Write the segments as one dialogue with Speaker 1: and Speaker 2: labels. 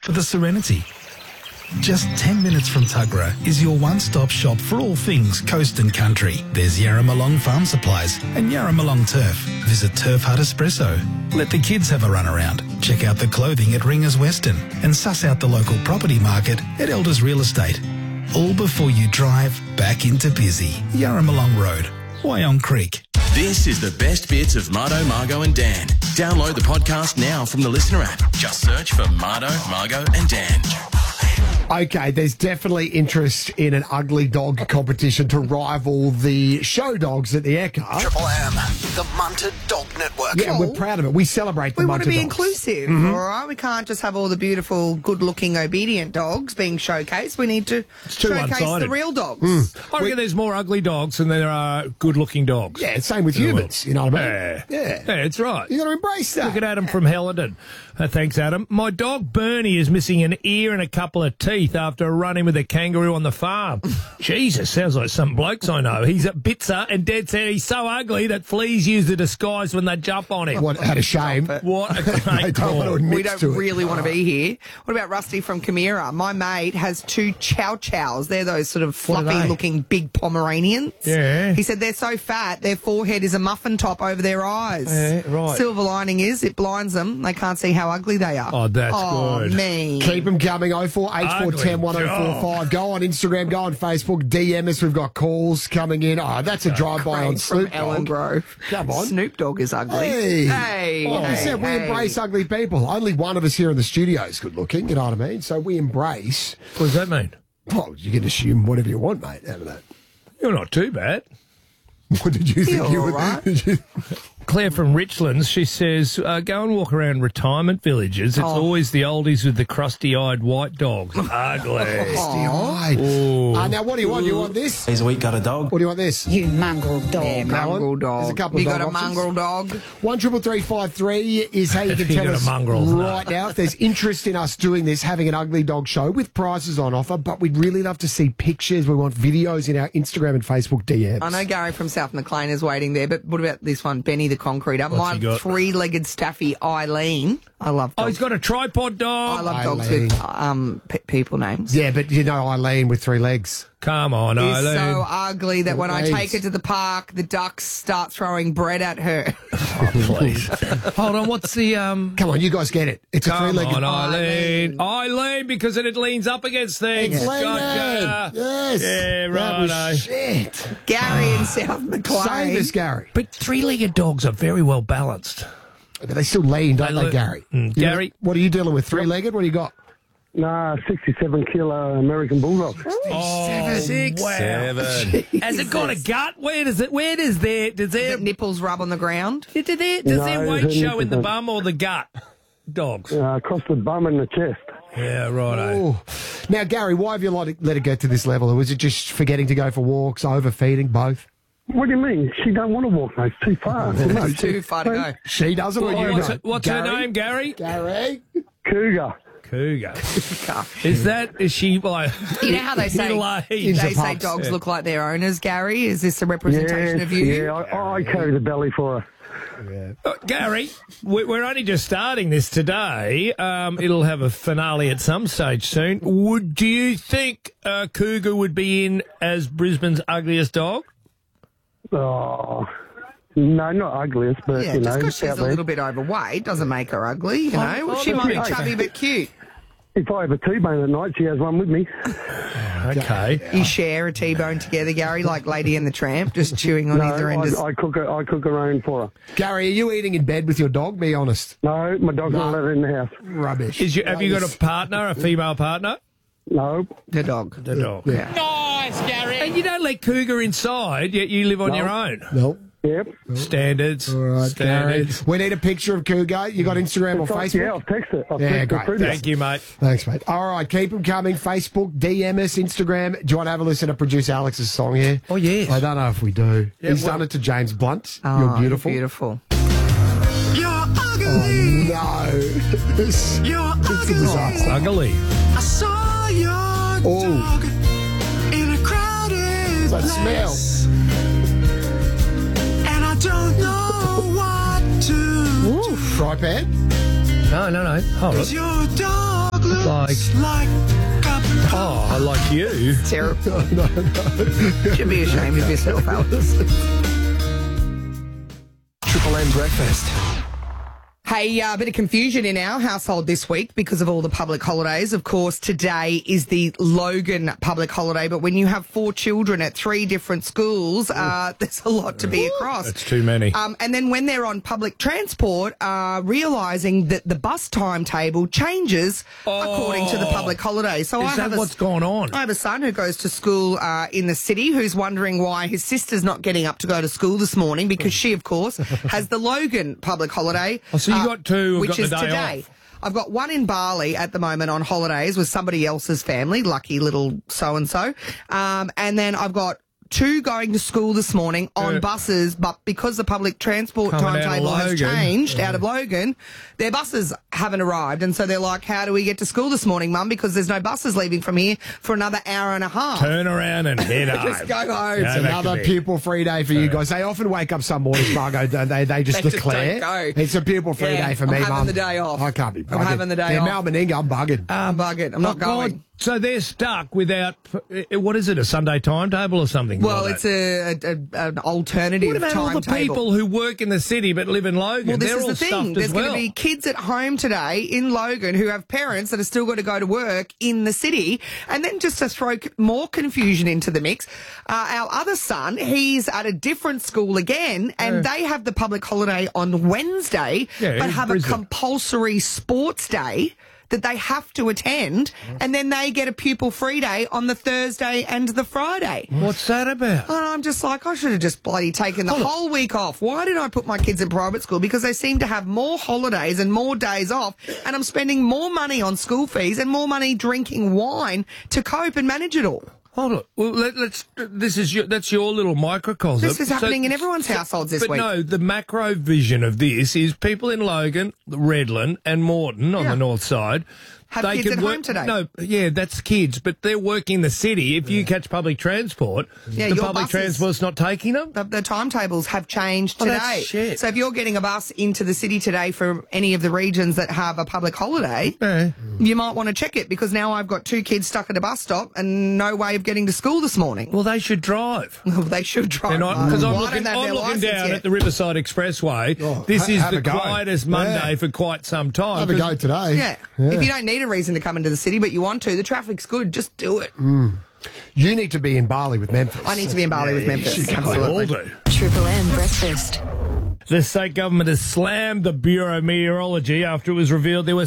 Speaker 1: for the serenity. Just 10 minutes from Tuggerah is your one-stop shop for all things coast and country. There's Yarramalong Farm Supplies and Yarramalong Turf. Visit Turf Hut Espresso. Let the kids have a run around. Check out the clothing at Ringers Western and suss out the local property market at Elders Real Estate. All before you drive back into busy Yarramalong Road, Wyong Creek.
Speaker 2: This is the best bits of Mardo, Margo and Dan. Download the podcast now from the Listener app. Just search for Mardo, Margo and Dan.
Speaker 3: Okay, there's definitely interest in an ugly dog competition to rival the show dogs at the Ekka.
Speaker 4: Triple M, the Munted Dog Network.
Speaker 3: Yeah, we're proud of it. We celebrate the
Speaker 5: We want to
Speaker 3: Munted
Speaker 5: be
Speaker 3: dogs.
Speaker 5: inclusive, all right? We can't just have all the beautiful, good-looking, obedient dogs being showcased. We need to
Speaker 6: too
Speaker 5: showcase
Speaker 6: one-sided.
Speaker 5: the real dogs.
Speaker 6: I reckon there's more ugly dogs than there are good-looking dogs.
Speaker 3: Yeah, same with humans, you know what I mean?
Speaker 6: Yeah, that's right.
Speaker 3: You got to embrace that.
Speaker 6: Look at Adam from Hellerton. Thanks, Adam. My dog Bernie is missing an ear and a couple of teeth after running with a kangaroo on the farm. Jesus, sounds like some blokes I know. He's a bitzer and dead set. He's so ugly that fleas use the disguise when they jump on him.
Speaker 3: What, out of shame.
Speaker 6: What a great
Speaker 3: They don't want to
Speaker 6: call.
Speaker 3: admit
Speaker 5: We don't
Speaker 3: to it.
Speaker 5: really want to be here. What about Rusty from Chimera? My mate has 2 chow chows. They're those sort of
Speaker 6: What are they?
Speaker 5: fluffy-looking big Pomeranians.
Speaker 6: Yeah.
Speaker 5: He said they're so fat, their forehead is a muffin top over their eyes.
Speaker 6: Yeah, right.
Speaker 5: Silver lining is it blinds them. They can't see how ugly they are.
Speaker 6: Oh, that's good.
Speaker 5: mean.
Speaker 3: Keep them coming. 048410 1045. Go on Instagram, go on Facebook, DM us. We've got calls coming in. Oh, that's a drive-by on
Speaker 5: Craig from
Speaker 3: Snoop
Speaker 5: Ellen
Speaker 3: Dogg.
Speaker 5: Grove.
Speaker 3: Come on.
Speaker 5: Snoop Dogg is ugly.
Speaker 3: Hey.
Speaker 5: Hey.
Speaker 3: Like I
Speaker 5: hey,
Speaker 3: said, we
Speaker 5: hey.
Speaker 3: embrace ugly people. Only one of us here in the studio is good looking, you know what I mean? So we embrace.
Speaker 6: What does that mean?
Speaker 3: Well, you can assume whatever you want, mate, out of that.
Speaker 6: You're not too bad.
Speaker 3: What did you think
Speaker 5: You're
Speaker 3: you
Speaker 5: all
Speaker 3: were?
Speaker 5: right.
Speaker 3: Did you-
Speaker 6: Claire from Richlands, she says, go and walk around retirement villages. It's always the oldies with the crusty-eyed white dogs. Ugly.
Speaker 3: Right. Now, what do you want? You want this?
Speaker 7: Days a week got a dog.
Speaker 3: What do you want this?
Speaker 8: You mongrel dog.
Speaker 5: Yeah,
Speaker 3: That one?
Speaker 5: mongrel dog.
Speaker 3: There's a couple of
Speaker 5: you got
Speaker 3: dog
Speaker 5: a
Speaker 3: options.
Speaker 5: mongrel dog?
Speaker 3: 133353 is how you can
Speaker 6: You
Speaker 3: tell
Speaker 6: got a
Speaker 3: us
Speaker 6: mongrel, no.
Speaker 3: right now if there's interest in us doing this, having an ugly dog show with prizes on offer, but we'd really love to see pictures. We want videos in our Instagram and Facebook DMs.
Speaker 5: I know Gary from South McLean is waiting there, but what about this one, Benny the Concreter?
Speaker 6: What's he got?
Speaker 5: 3-legged staffy Eileen. I love
Speaker 6: Oh,
Speaker 5: dogs.
Speaker 6: he's got a tripod dog.
Speaker 5: I love dogs
Speaker 3: Eileen.
Speaker 5: with people names.
Speaker 3: Yeah, but you know Eileen with 3 legs.
Speaker 6: Come on,
Speaker 5: She's
Speaker 6: Eileen.
Speaker 5: so ugly that when I
Speaker 3: Legs.
Speaker 5: take her to the park, the ducks start throwing bread at her.
Speaker 6: Oh, please. Hold on, what's the...
Speaker 3: Come on, you guys get it. It's a
Speaker 6: Come
Speaker 3: 3-legged.
Speaker 6: on, Eileen. Eileen, because it leans up against things.
Speaker 3: It's leaning.
Speaker 6: Gotcha.
Speaker 3: Yes.
Speaker 6: Yeah,
Speaker 3: That was
Speaker 6: righto.
Speaker 3: shit.
Speaker 5: Gary in South McLean.
Speaker 3: Save us, Gary.
Speaker 6: But 3-legged dogs are very well balanced.
Speaker 3: But they still lean, don't
Speaker 6: They
Speaker 3: they,
Speaker 6: look-
Speaker 3: Gary?
Speaker 6: Mm,
Speaker 3: You know,
Speaker 6: Gary?
Speaker 3: what are you dealing with? 3-legged? What do you got?
Speaker 9: Nah, 67 kilo American Bulldog.
Speaker 6: Oh,
Speaker 5: 6.
Speaker 6: wow. Has it got a gut? Where does their
Speaker 5: The nipples rub on the ground.
Speaker 6: does their
Speaker 9: No,
Speaker 6: weight
Speaker 9: her
Speaker 6: show in the
Speaker 9: nipples
Speaker 6: bum or the gut? Dogs.
Speaker 9: Across the bum and the chest.
Speaker 6: Yeah, righto.
Speaker 3: Oh. Now, Gary, why have you let it get to this level? Or was it just forgetting to go for walks, overfeeding, both?
Speaker 9: What do you mean? She don't want to walk, mate. It's too far. No,
Speaker 5: It's too far to go.
Speaker 3: She doesn't, or you don't?
Speaker 6: What's her name, Gary?
Speaker 3: Gary?
Speaker 9: Cougar.
Speaker 6: Cougar. Is she like...
Speaker 5: You know how they say
Speaker 6: middle-aged?
Speaker 3: Into
Speaker 5: they say
Speaker 3: pups.
Speaker 5: dogs look like their owners, Gary? Is this a representation
Speaker 9: Yes,
Speaker 5: of you?
Speaker 9: yeah, I carry the belly for her.
Speaker 6: Gary, we're only just starting this today. It'll have a finale at some stage soon. Do you think Cougar would be in as Brisbane's ugliest dog?
Speaker 9: Oh, no, not ugliest, but,
Speaker 5: Yeah,
Speaker 9: you
Speaker 5: just
Speaker 9: know.
Speaker 5: because she's
Speaker 9: out
Speaker 5: a
Speaker 9: there.
Speaker 5: little bit overweight doesn't make her ugly, you know. She might be chubby but cute.
Speaker 9: If I have a T-bone at night, she has one with me.
Speaker 6: Okay.
Speaker 5: You share a T-bone together, Gary, like Lady and the Tramp, just chewing on either end.
Speaker 9: No, I cook her own for her.
Speaker 3: Gary, are you eating in bed with your dog? Be honest.
Speaker 9: No, my dog's not allowed in the house.
Speaker 3: Rubbish.
Speaker 6: Have you got a partner, a female partner?
Speaker 9: No.
Speaker 5: The dog.
Speaker 6: The dog.
Speaker 3: Yeah.
Speaker 6: Nice, Gary. And you don't let Cougar inside, yet you live on your own.
Speaker 3: Nope.
Speaker 9: Yep.
Speaker 6: Standards.
Speaker 3: All right, Gary.
Speaker 6: Standards.
Speaker 3: We need a picture of Cougar. You got Instagram or Facebook?
Speaker 9: Yeah, I'll text it.
Speaker 3: Yeah, great.
Speaker 6: Thank you, mate.
Speaker 3: Thanks, mate. All right, keep them coming. Facebook, DM us, Instagram. Do you want to have a listen to producer Alex's song here?
Speaker 6: Oh, yes.
Speaker 3: I don't know if we do.
Speaker 6: Yeah,
Speaker 3: He's
Speaker 6: well-
Speaker 3: done it to James Blunt.
Speaker 5: Oh,
Speaker 3: You're beautiful.
Speaker 5: Beautiful.
Speaker 4: You're ugly.
Speaker 3: No. It's
Speaker 4: You're
Speaker 3: a
Speaker 4: ugly.
Speaker 3: disaster.
Speaker 6: Ugly.
Speaker 4: I saw your dog in a crowded
Speaker 3: That
Speaker 4: place.
Speaker 3: smell.
Speaker 4: And I don't know what to do.
Speaker 3: Fry pan?
Speaker 6: No. Hold on.
Speaker 4: Your dog looks
Speaker 6: Like,
Speaker 4: like
Speaker 6: oh, I like you.
Speaker 5: Terrible. Should be ashamed of yourself, Alice.
Speaker 3: Triple M breakfast.
Speaker 5: Hey, a bit of confusion in our household this week because of all the public holidays. Of course, today is the Logan public holiday, but when you have 4 children at 3 different schools, there's a lot to be across.
Speaker 6: That's too many.
Speaker 5: And then when they're on public transport, realising that the bus timetable changes according to the public holiday. So
Speaker 6: Is that what's going on?
Speaker 5: I have a son who goes to school in the city who's wondering why his sister's not getting up to go to school this morning because she, of course, has the Logan public holiday.
Speaker 6: Oh, so you got 2 who've
Speaker 5: which
Speaker 6: got the
Speaker 5: is
Speaker 6: day
Speaker 5: today.
Speaker 6: off.
Speaker 5: I've got one in Bali at the moment on holidays with somebody else's family, lucky little so-and-so. And then I've got 2 going to school this morning on buses, but because the public transport
Speaker 6: Coming out of
Speaker 5: timetable has
Speaker 6: Logan.
Speaker 5: changed out of Logan, their buses haven't arrived. And so they're like, how do we get to school this morning, Mum? Because there's no buses leaving from here for another hour and a half.
Speaker 6: Turn around and head home.
Speaker 5: Just go home.
Speaker 6: Yeah,
Speaker 3: It's
Speaker 6: that
Speaker 3: another
Speaker 6: could be.
Speaker 3: pupil-free day for you guys. They often wake up some mornings, Margot, don't they? They just
Speaker 5: They just
Speaker 3: declare.
Speaker 5: don't go.
Speaker 3: It's a pupil-free
Speaker 5: Yeah,
Speaker 3: day for
Speaker 5: I'm
Speaker 3: me,
Speaker 5: having
Speaker 3: Mum.
Speaker 5: the day off.
Speaker 3: I can't be bugging.
Speaker 5: I'm having the day
Speaker 3: They're
Speaker 5: off.
Speaker 3: Meninga, I'm bugging.
Speaker 5: I'm bugging. I'm not going.
Speaker 6: God, so they're stuck without, what is it, a Sunday timetable or something?
Speaker 5: Well,
Speaker 6: like
Speaker 5: it's
Speaker 6: that?
Speaker 5: an alternative
Speaker 6: What about all the
Speaker 5: timetable.
Speaker 6: people who work in the city but live in Logan?
Speaker 5: Well, this
Speaker 6: They're
Speaker 5: is
Speaker 6: all
Speaker 5: the thing.
Speaker 6: stuffed
Speaker 5: There's
Speaker 6: as
Speaker 5: going
Speaker 6: well.
Speaker 5: to be kids at home today in Logan who have parents that are still going to go to work in the city. And then just to throw more confusion into the mix, our other son, he's at a different school again, and they have the public holiday on Wednesday,
Speaker 6: Yeah,
Speaker 5: but
Speaker 6: in
Speaker 5: have
Speaker 6: Brisbane.
Speaker 5: a compulsory sports day that they have to attend, and then they get a pupil-free day on the Thursday and the Friday.
Speaker 6: What's that about?
Speaker 5: And I'm just like, I should have just bloody taken the whole week off. Why did I put my kids in private school? Because they seem to have more holidays and more days off, and I'm spending more money on school fees and more money drinking wine to cope and manage it all.
Speaker 6: Hold on. Well, let's. That's your little microcosm.
Speaker 5: This is happening in everyone's households this
Speaker 6: but
Speaker 5: week.
Speaker 6: no, the macro vision of this is people in Logan, Redland, and Morton on
Speaker 5: Yeah.
Speaker 6: the north side.
Speaker 5: Have kids
Speaker 6: can
Speaker 5: at home today.
Speaker 6: No, yeah, that's kids, but they're working the city. If you catch public transport,
Speaker 5: Yeah,
Speaker 6: the
Speaker 5: your
Speaker 6: public
Speaker 5: buses-
Speaker 6: transport's not taking them.
Speaker 5: The timetables have changed
Speaker 6: Oh,
Speaker 5: today.
Speaker 6: that's shit.
Speaker 5: So if you're getting a bus into the city today for any of the regions that have a public holiday, you might want to check it because now I've got 2 kids stuck at a bus stop and no way of getting to school this morning.
Speaker 6: Well, they should drive.
Speaker 5: They should try.
Speaker 6: Because I'm
Speaker 5: Why
Speaker 6: looking,
Speaker 5: don't they have
Speaker 6: I'm
Speaker 5: their
Speaker 6: looking
Speaker 5: licence
Speaker 6: down
Speaker 5: yet?
Speaker 6: at the Riverside Expressway.
Speaker 3: Oh,
Speaker 6: this is
Speaker 3: have
Speaker 6: the
Speaker 3: a go.
Speaker 6: quietest Monday
Speaker 3: Yeah.
Speaker 6: for quite some time.
Speaker 3: Have a go today.
Speaker 5: Yeah. If you don't need a reason to come into the city, but you want to, the traffic's good, just do it.
Speaker 3: You need to be in Bali with Memphis.
Speaker 5: I need to be in Bali with Memphis.
Speaker 3: you should come
Speaker 6: They all
Speaker 5: Absolutely.
Speaker 6: do.
Speaker 7: Triple M breakfast.
Speaker 6: The state government has slammed the Bureau of Meteorology after it was revealed there were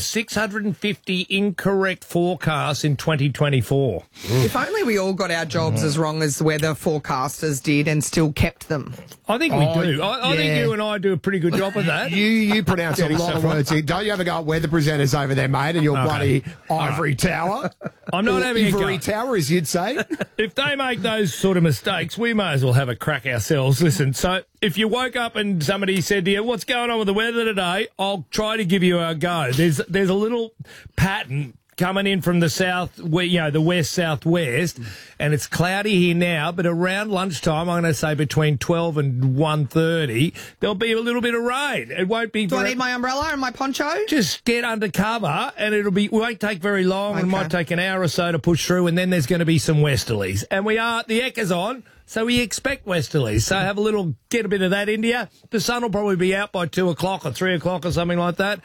Speaker 6: 650 incorrect forecasts in 2024.
Speaker 5: If only we all got our jobs as wrong as weather forecasters did and still kept them.
Speaker 6: I think we do. I think
Speaker 3: yeah.
Speaker 6: you and I do a pretty good job of that.
Speaker 3: You pronounce a
Speaker 6: Getting
Speaker 3: lot of
Speaker 6: stuff
Speaker 3: words here. Don't you ever go at weather presenters over there, mate, and your bloody ivory tower?
Speaker 6: I'm not
Speaker 3: Or
Speaker 6: having a
Speaker 3: ivory
Speaker 6: go.
Speaker 3: tower, as you'd say.
Speaker 6: If they make those sort of mistakes, we may as well have a crack ourselves. Listen, so if you woke up and somebody said to you, what's going on with the weather today? I'll try to give you a go. There's a little pattern coming in from the south, the west southwest, and it's cloudy here now. But around lunchtime, I'm going to say between 12 and 1:30, there'll be a little bit of rain. It won't be.
Speaker 5: Do I need my umbrella and my poncho?
Speaker 6: Just get under cover, and it won't take very long. It
Speaker 5: Okay.
Speaker 6: might take an hour or so to push through, and then there's going to be some westerlies. And the Ekka's on, so we expect westerlies. So get a bit of that into you. The sun will probably be out by 2 o'clock or 3 o'clock or something like that.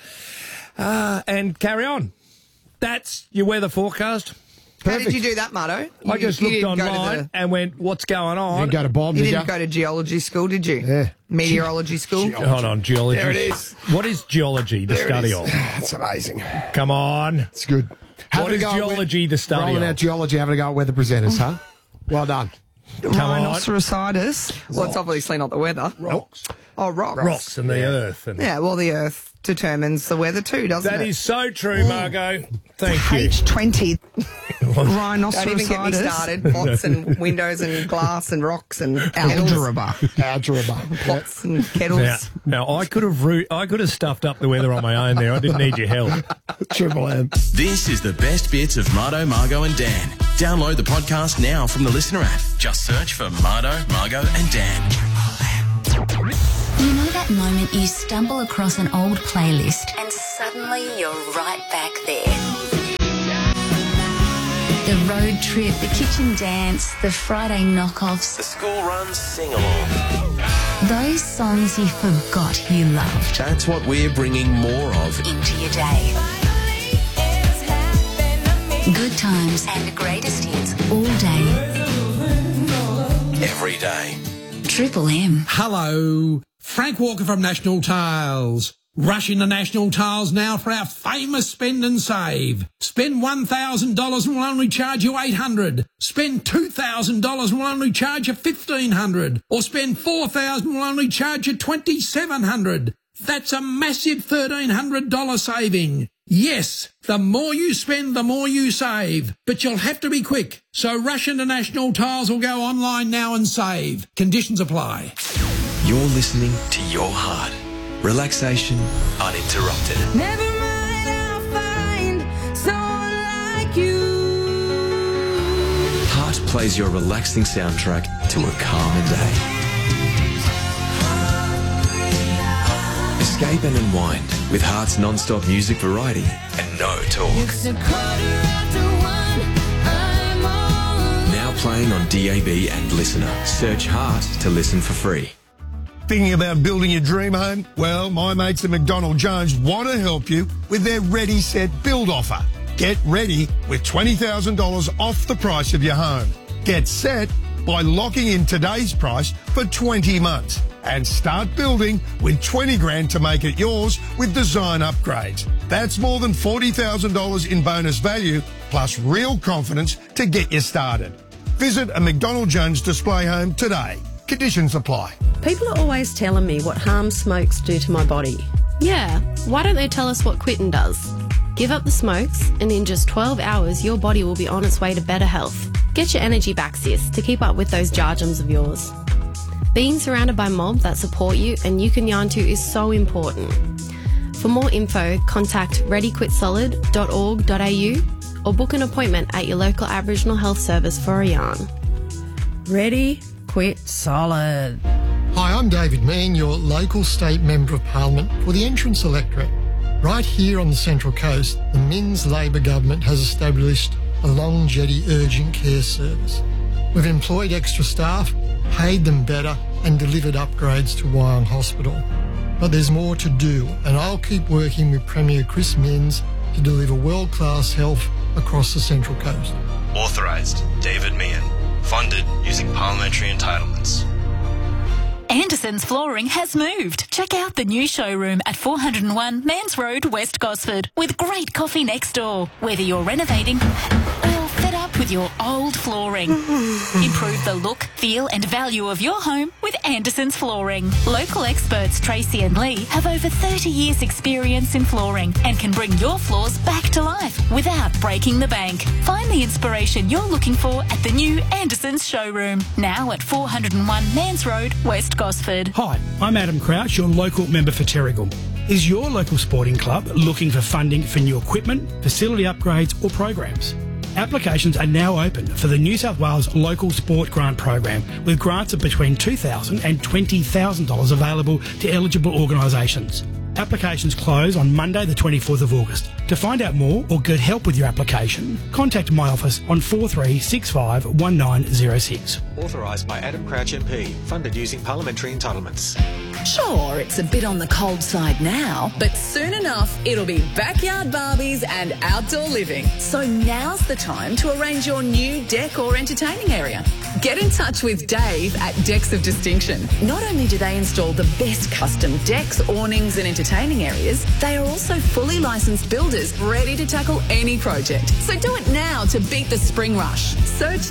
Speaker 6: And carry on. That's your weather forecast.
Speaker 5: How did you do that, Marto?
Speaker 6: I just
Speaker 5: You
Speaker 6: looked
Speaker 5: didn't go to
Speaker 6: online and went, what's going
Speaker 3: You
Speaker 6: on?
Speaker 3: didn't go to Bob,
Speaker 5: You
Speaker 3: did
Speaker 5: didn't
Speaker 3: you?
Speaker 5: go to geology school, did you?
Speaker 3: Yeah.
Speaker 5: Meteorology school?
Speaker 6: Hold on, geology.
Speaker 3: There it is.
Speaker 6: What is geology, the study of?
Speaker 3: That's amazing.
Speaker 6: Come on.
Speaker 3: It's good.
Speaker 6: What is geology, the study
Speaker 3: Rolling
Speaker 6: of?
Speaker 3: out geology, having a go at weather presenters, huh? Well done.
Speaker 5: Rhinocerositis. Well, it's obviously not the weather.
Speaker 6: Rocks.
Speaker 5: Oh, rocks.
Speaker 6: Rocks and the earth. And
Speaker 5: Yeah, well, the Earth determines the weather too, doesn't
Speaker 6: That
Speaker 5: it?
Speaker 6: is so true, Margot. Thank you.
Speaker 5: H20
Speaker 6: Rhinocerositis.
Speaker 5: Don't even get me started. Pots and windows and glass and rocks and
Speaker 3: Algebra.
Speaker 5: pots and kettles.
Speaker 6: Now I could have stuffed up the weather on my own there. I didn't need your help.
Speaker 3: Triple M.
Speaker 2: This is the best bits of Marto, Margot and Dan. Download the podcast now from the Listener app. Just search for Marto, Margot and Dan.
Speaker 7: You know that moment you stumble across an old playlist and suddenly you're right back there. The road trip, the kitchen dance, the Friday knockoffs.
Speaker 2: The school runs sing-along.
Speaker 7: Those songs you forgot you loved.
Speaker 2: That's what we're bringing more of.
Speaker 7: Into your day. Good times and the greatest hits all day.
Speaker 2: Every day.
Speaker 7: Triple M.
Speaker 8: Hello, Frank Walker from National Tiles. Rush into National Tiles now for our famous spend and save. Spend $1,000 and we'll only charge you $800. Spend $2,000 and we'll only charge you $1,500. Or spend $4,000 and we'll only charge you $2,700. That's a massive $1,300 saving. Yes, the more you spend, the more you save. But you'll have to be quick. So rush into National Tiles or go online now and save. Conditions apply.
Speaker 2: You're listening to your heart. Relaxation uninterrupted.
Speaker 4: Never mind, I'll find someone like you.
Speaker 2: Heart plays your relaxing soundtrack to a calmer day. Escape and unwind with Heart's non-stop music variety and no talk.
Speaker 4: It's a 1:15, I'm on.
Speaker 2: Now playing on DAB and Listener. Search Heart to listen for free.
Speaker 10: Thinking about building your dream home? Well, my mates at McDonald Jones want to help you with their Ready Set Build offer. Get ready with $20,000 off the price of your home. Get set by locking in today's price for 20 months and start building with 20 grand to make it yours with design upgrades. That's more than $40,000 in bonus value plus real confidence to get you started. Visit a McDonald Jones display home today. Conditions apply.
Speaker 11: People are always telling me what harm smokes do to my body. Yeah, why don't they tell us what quitting does? Give up the smokes and in just 12 hours your body will be on its way to better health. Get your energy back, sis, to keep up with those jarjums of yours. Being surrounded by mob that support you and you can yarn to is so important. For more info, contact readyquitsolid.org.au or book an appointment at your local Aboriginal Health Service for a yarn.
Speaker 5: Ready, quit, solid.
Speaker 12: Hi, I'm David Mean, your local state member of parliament for the Entrance electorate. Right here on the Central Coast, the Minns Labor government has established a long jetty urgent care service. We've employed extra staff, paid them better and delivered upgrades to Wyong Hospital. But there's more to do and I'll keep working with Premier Chris Minns to deliver world-class health across the Central Coast.
Speaker 13: Authorised, David Meehan. Funded using parliamentary entitlements.
Speaker 14: Anderson's Flooring has moved. Check out the new showroom at 401 Mans Road, West Gosford, with great coffee next door. Whether you're renovating or fed up with your old flooring, improve the look, feel and value of your home with Anderson's Flooring. Local experts Tracy and Lee have over 30 years experience in flooring and can bring your floors back to life without breaking the bank. Find the inspiration you're looking for at the new Anderson's showroom, now at 401 Mans Road, West Gosford.
Speaker 15: Hi, I'm Adam Crouch, your local member for Terrigal. Is your local sporting club looking for funding for new equipment, facility upgrades or programs? Applications are now open for the New South Wales Local Sport Grant Program, with grants of between $2,000 and $20,000 available to eligible organisations. Applications close on Monday the 24th of August. To find out more or get help with your application, contact my office on 4365 1906.
Speaker 16: Authorised by Adam Crouch MP. Funded using parliamentary entitlements.
Speaker 17: Sure, it's a bit on the cold side now, but soon enough it'll be backyard Barbies and outdoor living. So now's the time to arrange your new deck or entertaining area. Get in touch with Dave at Decks of Distinction. Not only do they install the best custom decks, awnings and entertaining areas, they are also fully licensed builders ready to tackle any project. So do it now to beat the spring rush. Search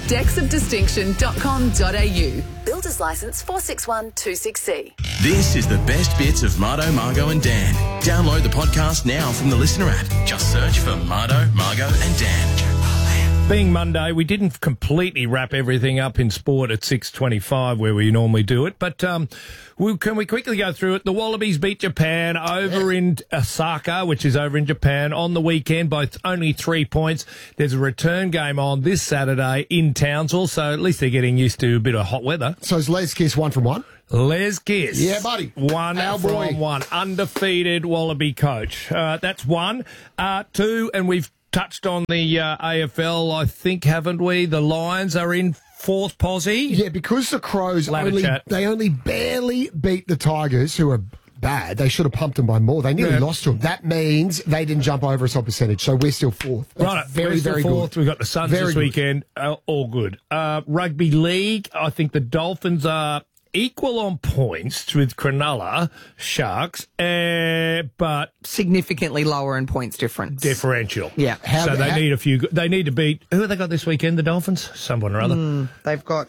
Speaker 17: decksofdistinction.com.au. Builder's Licence 461260.
Speaker 2: This is the best bits of Mardo, Margot and Dan. Download the podcast now from the Listener app. Just search for Mardo, Margot and Dan.
Speaker 6: Being Monday, we didn't completely wrap everything up in sport at 6:25 where we normally do it, but can we quickly go through it? The Wallabies beat Japan over in Osaka, which is over in Japan, on the weekend by only 3 points. There's a return game on this Saturday in Townsville, so at least they're getting used to a bit of hot weather.
Speaker 3: So is Les Kiss 1 from 1?
Speaker 6: Les Kiss.
Speaker 3: Yeah, buddy.
Speaker 6: One
Speaker 3: Our
Speaker 6: from
Speaker 3: boy.
Speaker 6: one. Undefeated Wallaby coach. That's one. Two, and we've touched on the AFL, I think, haven't we? The Lions are in fourth posse.
Speaker 3: Yeah, because the Crows only barely beat the Tigers, who are bad. They should have pumped them by more. They nearly lost to them. That means they didn't jump over us on percentage, so we're still fourth. That's
Speaker 6: Right,
Speaker 3: very,
Speaker 6: we're still
Speaker 3: very
Speaker 6: fourth.
Speaker 3: good.
Speaker 6: We've got the Suns
Speaker 3: Very
Speaker 6: this
Speaker 3: good.
Speaker 6: weekend. All good. Rugby league, I think the Dolphins are equal on points with Cronulla Sharks, but
Speaker 5: significantly lower in points difference.
Speaker 6: Differential.
Speaker 5: Yeah.
Speaker 6: So they need a few. They need to beat. Who have they got this weekend? The Dolphins. Someone or other.
Speaker 5: They've got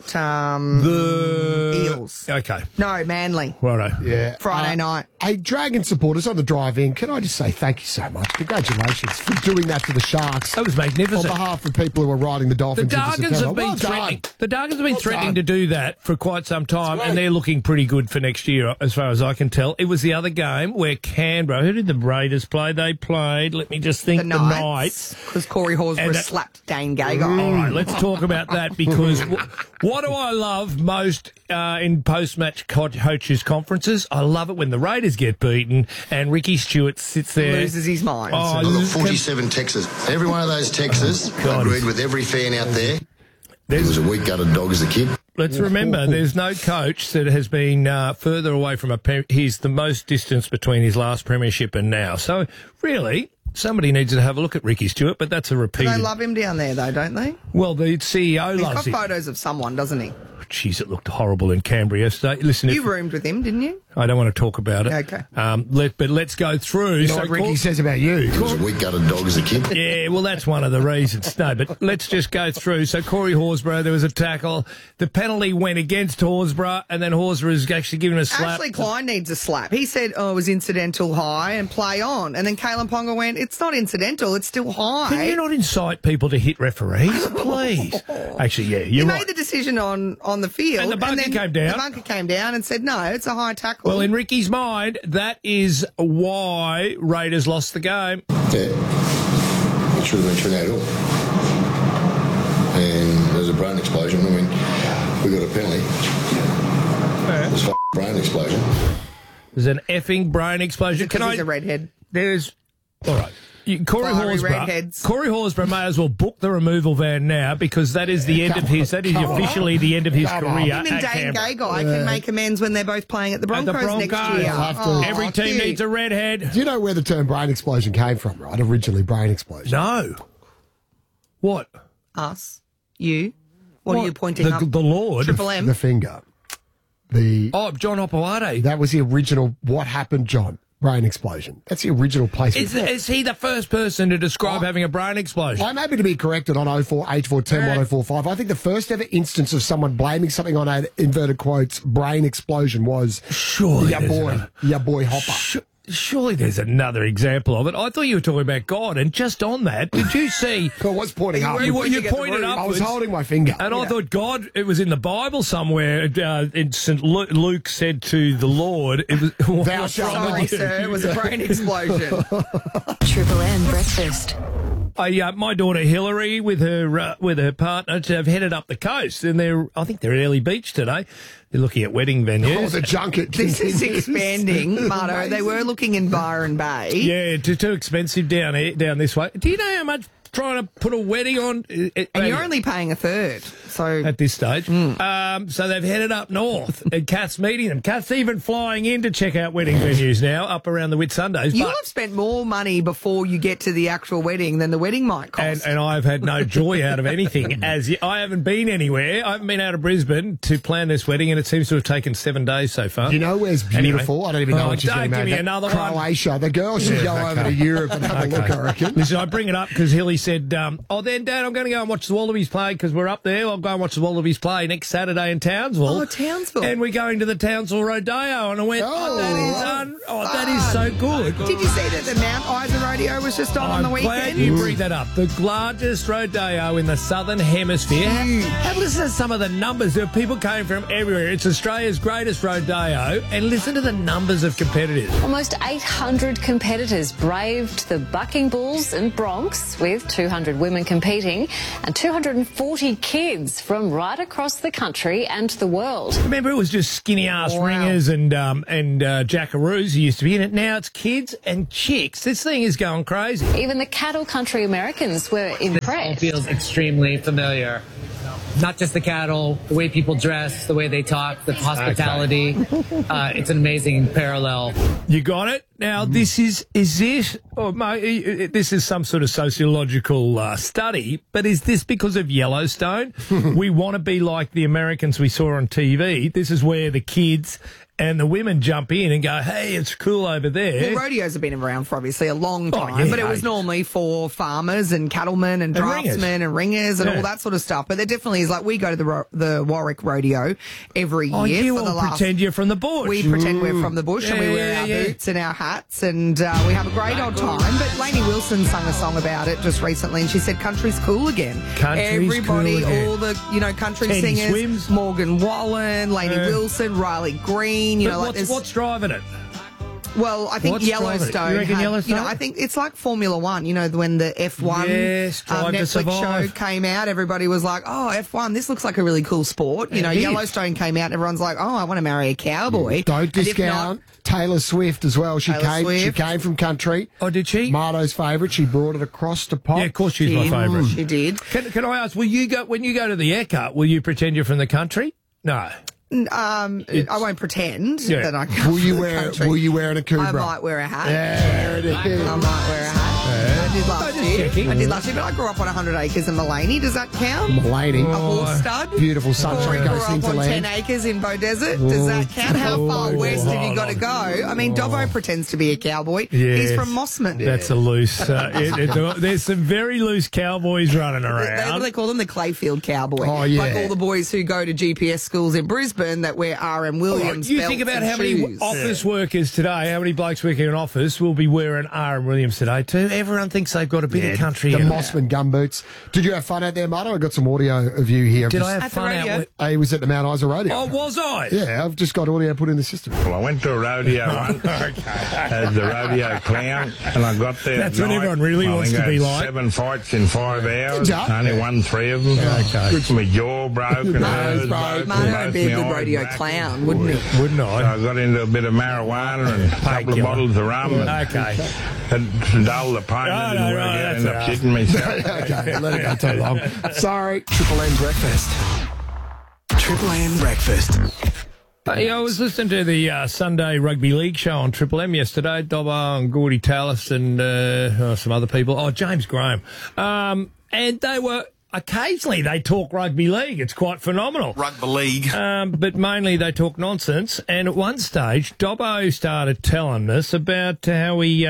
Speaker 6: the
Speaker 5: Eels.
Speaker 6: Okay.
Speaker 5: No, Manly.
Speaker 6: Righto.
Speaker 3: Yeah.
Speaker 5: Friday night.
Speaker 3: Hey, Dragon supporters on the drive-in, can I just say thank you so much. Congratulations for doing that to the Sharks.
Speaker 6: That was magnificent.
Speaker 3: On behalf of people who are riding the
Speaker 6: The
Speaker 3: Dolphins into
Speaker 6: Dargans
Speaker 3: September.
Speaker 6: have been
Speaker 3: Well
Speaker 6: threatening.
Speaker 3: done.
Speaker 6: The Dargans have been threatening
Speaker 3: done.
Speaker 6: to do that for quite some time, and they're looking pretty good for next year, as far as I can tell. It was the other game where Canberra. Who did the Raiders play? They played. Let me just think.
Speaker 5: The
Speaker 6: The
Speaker 5: Knights.
Speaker 6: Knights.
Speaker 5: Because Corey Horsburgh slapped Dane Gagai.
Speaker 6: All right, let's talk about that because what do I love most in post-match coaches' conferences? I love it when the Raiders get beaten and Ricky Stewart sits there.
Speaker 5: Loses his mind.
Speaker 18: I've got 47 texts. Every one of those texts, I agreed with every fan out there. He was a weak-gutted dog as a kid.
Speaker 6: Let's remember, there's no coach that has been further away from he's the most distance between his last premiership and now. So, really, somebody needs to have a look at Ricky Stewart, but that's a repeat.
Speaker 5: They love him down there, though, don't they?
Speaker 6: Well, the CEO
Speaker 5: He's
Speaker 6: loves
Speaker 5: got
Speaker 6: him.
Speaker 5: photos of someone, doesn't he?
Speaker 6: Jeez, it looked horrible in Canberra yesterday. Listen,
Speaker 5: You roomed with him, didn't you?
Speaker 6: I don't want to talk about it.
Speaker 5: Okay.
Speaker 6: But let's go through.
Speaker 3: You know what Ricky says about you?
Speaker 18: He was a weak-gutted dog as a kid.
Speaker 6: Yeah, well, that's one of the reasons. No, but let's just go through. So, Corey Horsburgh, there was a tackle. The penalty went against Horsburgh, and then Horsburgh is actually given a slap.
Speaker 5: Ashley Klein needs a slap. He said, it was incidental high and play on. And then Kalen Ponga went, it's not incidental, it's still high.
Speaker 6: Can you not incite people to hit referees, please? Actually, yeah,
Speaker 5: He
Speaker 6: you're
Speaker 5: made
Speaker 6: right.
Speaker 5: the decision on the field.
Speaker 6: And the bunker
Speaker 5: then
Speaker 6: came down.
Speaker 5: The bunker came down and said, no, it's a high tackle.
Speaker 6: Well, in Ricky's mind, that is why Raiders lost the game.
Speaker 18: Yeah. It should have been 28-all. And there's a brain explosion. I mean, we got a penalty. There's a brain explosion.
Speaker 6: There's an effing brain explosion.
Speaker 5: Because he's a redhead.
Speaker 6: There's... All right. Corey
Speaker 5: Fiery
Speaker 6: Horsburgh.
Speaker 5: redheads.
Speaker 6: Corey Horsburgh may as well book the removal van now because that is the end of his. That is officially the end of his career
Speaker 5: Him and
Speaker 6: at
Speaker 5: Dane
Speaker 6: Canberra.
Speaker 5: Gagai can make amends when they're both playing at the Broncos, next year. Oh,
Speaker 6: Every team
Speaker 5: cute.
Speaker 6: needs a redhead.
Speaker 3: Do you know where the term brain explosion came from, right? Originally, brain explosion.
Speaker 6: No. What?
Speaker 5: Us. You. What are you pointing
Speaker 6: the,
Speaker 5: up?
Speaker 6: The Lord.
Speaker 5: Triple M.
Speaker 3: The finger.
Speaker 6: John Opawade.
Speaker 3: That was the original what happened, John. Brain explosion. That's the original place.
Speaker 6: Is he the first person to describe having a brain explosion?
Speaker 3: I'm happy to be corrected on 048410 1045. I think the first ever instance of someone blaming something on an inverted quotes brain explosion was
Speaker 6: Surely
Speaker 3: your boy Hopper.
Speaker 6: Surely there's another example of it. I thought you were talking about God, and just on that, did you see?
Speaker 3: I was pointing up.
Speaker 6: You pointed up.
Speaker 3: I was holding my finger.
Speaker 6: And I thought God, it was in the Bible somewhere. In St. Luke said to the Lord, it was,
Speaker 3: Thou shalt
Speaker 5: Sorry, sir, it was a brain explosion.
Speaker 14: Triple M breakfast.
Speaker 6: My daughter Hillary with her partner have headed up the coast, and I think they're at Early Beach today. They're looking at wedding venues.
Speaker 3: Oh, the junket.
Speaker 5: This is expanding, Marto. They were looking in Byron Bay.
Speaker 6: Yeah, too expensive down this way. Do you know how much trying to put a wedding on?
Speaker 5: And you're only paying a third. So
Speaker 6: at this stage. So they've headed up north, and Kath's meeting them. Kath's even flying in to check out wedding venues now up around the Whitsundays.
Speaker 5: You'll have spent more money before you get to the actual wedding than the wedding might cost.
Speaker 6: And I've had no joy out of anything. I haven't been anywhere. I haven't been out of Brisbane to plan this wedding, and it seems to have taken 7 days so far.
Speaker 3: You know where's beautiful?
Speaker 6: Anyway.
Speaker 3: I don't even know what she's
Speaker 6: Don't
Speaker 3: getting
Speaker 6: give
Speaker 3: married
Speaker 6: me
Speaker 3: at.
Speaker 6: another
Speaker 3: Croatia. The girls should go over to Europe and have a look, I reckon.
Speaker 6: Listen, I bring it up because Hilly said, then, Dad, I'm going to go and watch the Wallabies play because we're up there. I'll go and watch the Wallabies play next Saturday in Townsville.
Speaker 5: Oh, Townsville.
Speaker 6: And we're going to the Townsville Rodeo. And I went, that is so good.
Speaker 5: Did you see that the Mount Isa Rodeo was just on the
Speaker 6: I'm
Speaker 5: weekend?
Speaker 6: glad you bring that up. The largest rodeo in the Southern Hemisphere. Have a listen to some of the numbers. There are people came from everywhere. It's Australia's greatest rodeo. And listen to the numbers of competitors.
Speaker 19: Almost 800 competitors braved the bucking bulls and broncs with 200 women competing and 240 kids from right across the country and the world.
Speaker 6: Remember, it was just skinny-ass ringers and jackaroos who used to be in it. Now it's kids and chicks. This thing is going crazy.
Speaker 19: Even the cattle country Americans were impressed.
Speaker 20: It feels extremely familiar. Not just the cattle, the way people dress, the way they talk, the hospitality. It's an amazing parallel.
Speaker 6: You got it? Now, this is some sort of sociological study, but is this because of Yellowstone? We want to be like the Americans we saw on TV. This is where the kids and the women jump in and go, hey, it's cool over there.
Speaker 5: Well, rodeos have been around for obviously a long time, but it was normally for farmers and cattlemen and draftsmen and ringers and all that sort of stuff. But there definitely is, like, we go to the Warwick Rodeo every year.
Speaker 6: You
Speaker 5: for the last,
Speaker 6: pretend you're from the bush.
Speaker 5: We pretend we're from the bush and we wear our boots and our hats and we have a great old time. But Lainey Wilson sung a song about it just recently and she said country's cool again. Everybody,
Speaker 6: cool again.
Speaker 5: All the, country
Speaker 6: Teddy
Speaker 5: singers,
Speaker 6: Swims.
Speaker 5: Morgan Wallen, Lainey Wilson, Riley Green,
Speaker 6: what's driving it?
Speaker 5: Well, I think Yellowstone.
Speaker 6: You reckon Yellowstone?
Speaker 5: I think it's like Formula One. when the F1 Netflix show came out, everybody was like, "Oh, F1, this looks like a really cool sport." Yellowstone came out, and everyone's like, "Oh, I want to marry a cowboy."
Speaker 3: Don't discount Taylor Swift as well. She came from country.
Speaker 6: Oh, did she?
Speaker 3: Marto's favourite. She brought it across to pop.
Speaker 6: Yeah, of course, she's my favourite.
Speaker 5: She did.
Speaker 6: Can I ask? Will you go when you go to the Ecca? Will you pretend you're from the country? No.
Speaker 5: I won't pretend that I come
Speaker 3: Will you
Speaker 5: from the
Speaker 3: wear?
Speaker 5: country.
Speaker 3: Will you wear an Akubra?
Speaker 5: I might wear a hat.
Speaker 3: There it is.
Speaker 5: I might wear a hat. I did last year, but I grew up on 100 acres in Mullaney. Does that count?
Speaker 3: Mullaney.
Speaker 5: A horse stud.
Speaker 3: Beautiful sunshine goes into
Speaker 5: on
Speaker 3: land.
Speaker 5: 10 acres in Bow Desert. Does that count? How far west have you got to go? I mean, Dobbo pretends to be a cowboy.
Speaker 6: Yes.
Speaker 5: He's from Mossman.
Speaker 6: That's a loose. There's some very loose cowboys running around.
Speaker 5: They call them the Clayfield Cowboy.
Speaker 3: Oh, yeah.
Speaker 5: Like all the boys who go to GPS schools in Brisbane that wear R.M. Williams
Speaker 6: You
Speaker 5: belts
Speaker 6: think about
Speaker 5: and
Speaker 6: how many
Speaker 5: shoes.
Speaker 6: office workers today, how many blokes working in office will be wearing R.M. Williams today too. Everyone thinks they've got a bit of country.
Speaker 3: The
Speaker 6: in
Speaker 3: Mossman gumboots. Did you have fun out there, Marto? I got some audio of you here.
Speaker 6: Did I have fun out?
Speaker 3: I was at the Mount Isa Rodeo.
Speaker 6: Oh, was I?
Speaker 3: Yeah, I've just got audio put in the system.
Speaker 21: Well, I went to a rodeo once as the rodeo clown, and I got there.
Speaker 6: That's what everyone really wants to be like.
Speaker 21: 7 fights in 5 hours. Only won 3 of them. Okay. My jaw broke and nose broke.
Speaker 5: Marto would be a good rodeo clown, wouldn't he?
Speaker 6: Wouldn't I?
Speaker 21: So I got into a bit of marijuana and a couple of bottles of rum.
Speaker 6: Okay.
Speaker 21: And dull the pain. I ended up shitting myself.
Speaker 3: Okay, let it go too long. Sorry.
Speaker 1: Triple M Breakfast. Triple M Breakfast.
Speaker 6: I was listening to the Sunday Rugby League show on Triple M yesterday. Dobbo and Gordy Tallis and some other people. Oh, James Graham. And they were... Occasionally they talk rugby league. It's quite phenomenal.
Speaker 1: Rugby league.
Speaker 6: But mainly they talk nonsense. And at one stage, Dobbo started telling us about how he...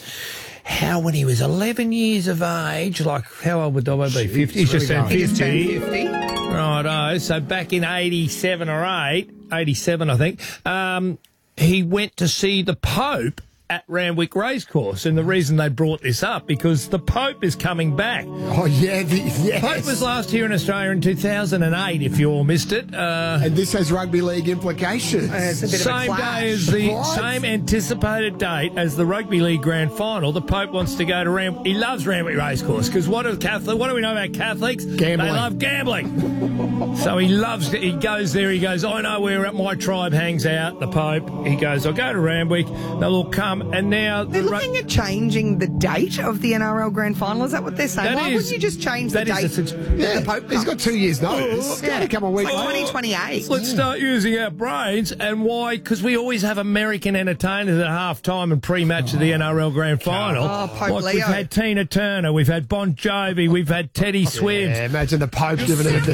Speaker 6: how when he was 11 years of age, like how old would Dobbo be? 50? He's just turned 50. Righto. So back in 87 or 87, I think, he went to see the Pope at Randwick Racecourse, and the reason they brought this up because the Pope is coming back.
Speaker 3: Oh yeah, yes.
Speaker 6: Pope was last here in Australia in 2008. If you all missed it,
Speaker 3: and this has rugby league implications.
Speaker 5: It's a bit
Speaker 6: same
Speaker 5: of a clash.
Speaker 6: day as the same anticipated date as the Rugby League Grand Final. The Pope wants to go to Randwick. He loves Randwick Racecourse because what do we know about Catholics?
Speaker 3: Gambling.
Speaker 6: They love gambling. So he loves it. He goes there. He goes, I know where my tribe hangs out. The Pope. He goes, I'll go to Randwick. They'll all come. And now
Speaker 5: they're looking at changing the date of the NRL Grand Final. Is that what they're saying? Why wouldn't you just change the date? The Pope comes?
Speaker 3: He's got 2 years' notice.
Speaker 5: Yeah.
Speaker 3: A couple of weeks.
Speaker 5: It's like 2028.
Speaker 6: Let's start using our brains. And why? Because we always have American entertainers at halftime and pre-match of the NRL Grand Final.
Speaker 5: Oh, Pope
Speaker 6: like
Speaker 5: Leo.
Speaker 6: we've had Tina Turner, we've had Bon Jovi, we've had Teddy Swims.
Speaker 3: Yeah, imagine the Pope giving it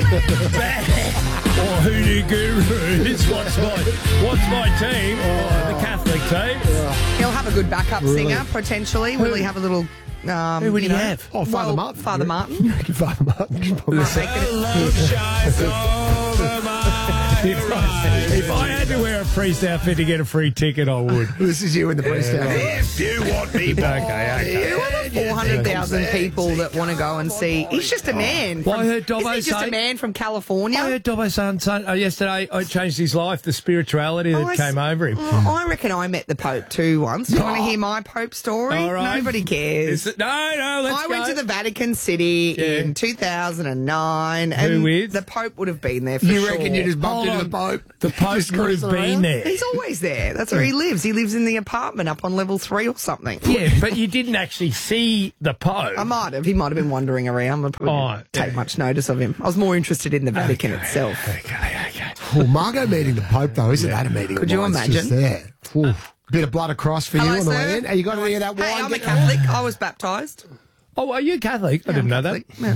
Speaker 3: a
Speaker 6: or Hoodoo Gurus. What's my team? The Catholic team.
Speaker 5: He'll have a good backup singer, potentially. Will he have a little...
Speaker 6: who would he have?
Speaker 3: Oh, Father Martin.
Speaker 5: Father Martin.
Speaker 3: You reckon Father Martin?
Speaker 6: If I had to wear a priest outfit to get a free ticket, I would.
Speaker 3: This is you in the priest outfit.
Speaker 1: If you want me,
Speaker 6: Okay.
Speaker 5: Who are the 400,000 people that want to go and see. He's just a man.
Speaker 6: Well, I heard Dobbo
Speaker 5: Isn't he just a man from California?
Speaker 6: I heard Dobbo saying yesterday it changed his life, the spirituality that came over him.
Speaker 5: I reckon I met the Pope too once. Do you want to hear my Pope story?
Speaker 6: All right.
Speaker 5: Nobody cares.
Speaker 6: No, let's
Speaker 5: I
Speaker 6: go.
Speaker 5: went to the Vatican City in 2009. And
Speaker 6: Who with?
Speaker 5: the Pope would have been there for
Speaker 3: You
Speaker 5: sure.
Speaker 3: reckon you just bumped into the Pope?
Speaker 6: The Pope would have been there.
Speaker 5: He's always there. That's where he lives. He lives in the apartment up on level 3 or something.
Speaker 6: Yeah, but you didn't actually see the Pope.
Speaker 5: I might have. He might have been wandering around. I probably didn't take much notice of him. I was more interested in the Vatican itself.
Speaker 3: Well, Margot meeting the Pope, though, isn't that a meeting?
Speaker 5: Could you imagine?
Speaker 3: Just there. Ooh. Bit of blood across for
Speaker 5: Hello,
Speaker 3: you on the
Speaker 5: sir.
Speaker 3: way in. Are you got any of that wine?
Speaker 5: Hey, I'm a Catholic. I was baptised.
Speaker 6: Oh, are you Catholic? I didn't know that.
Speaker 5: Yeah.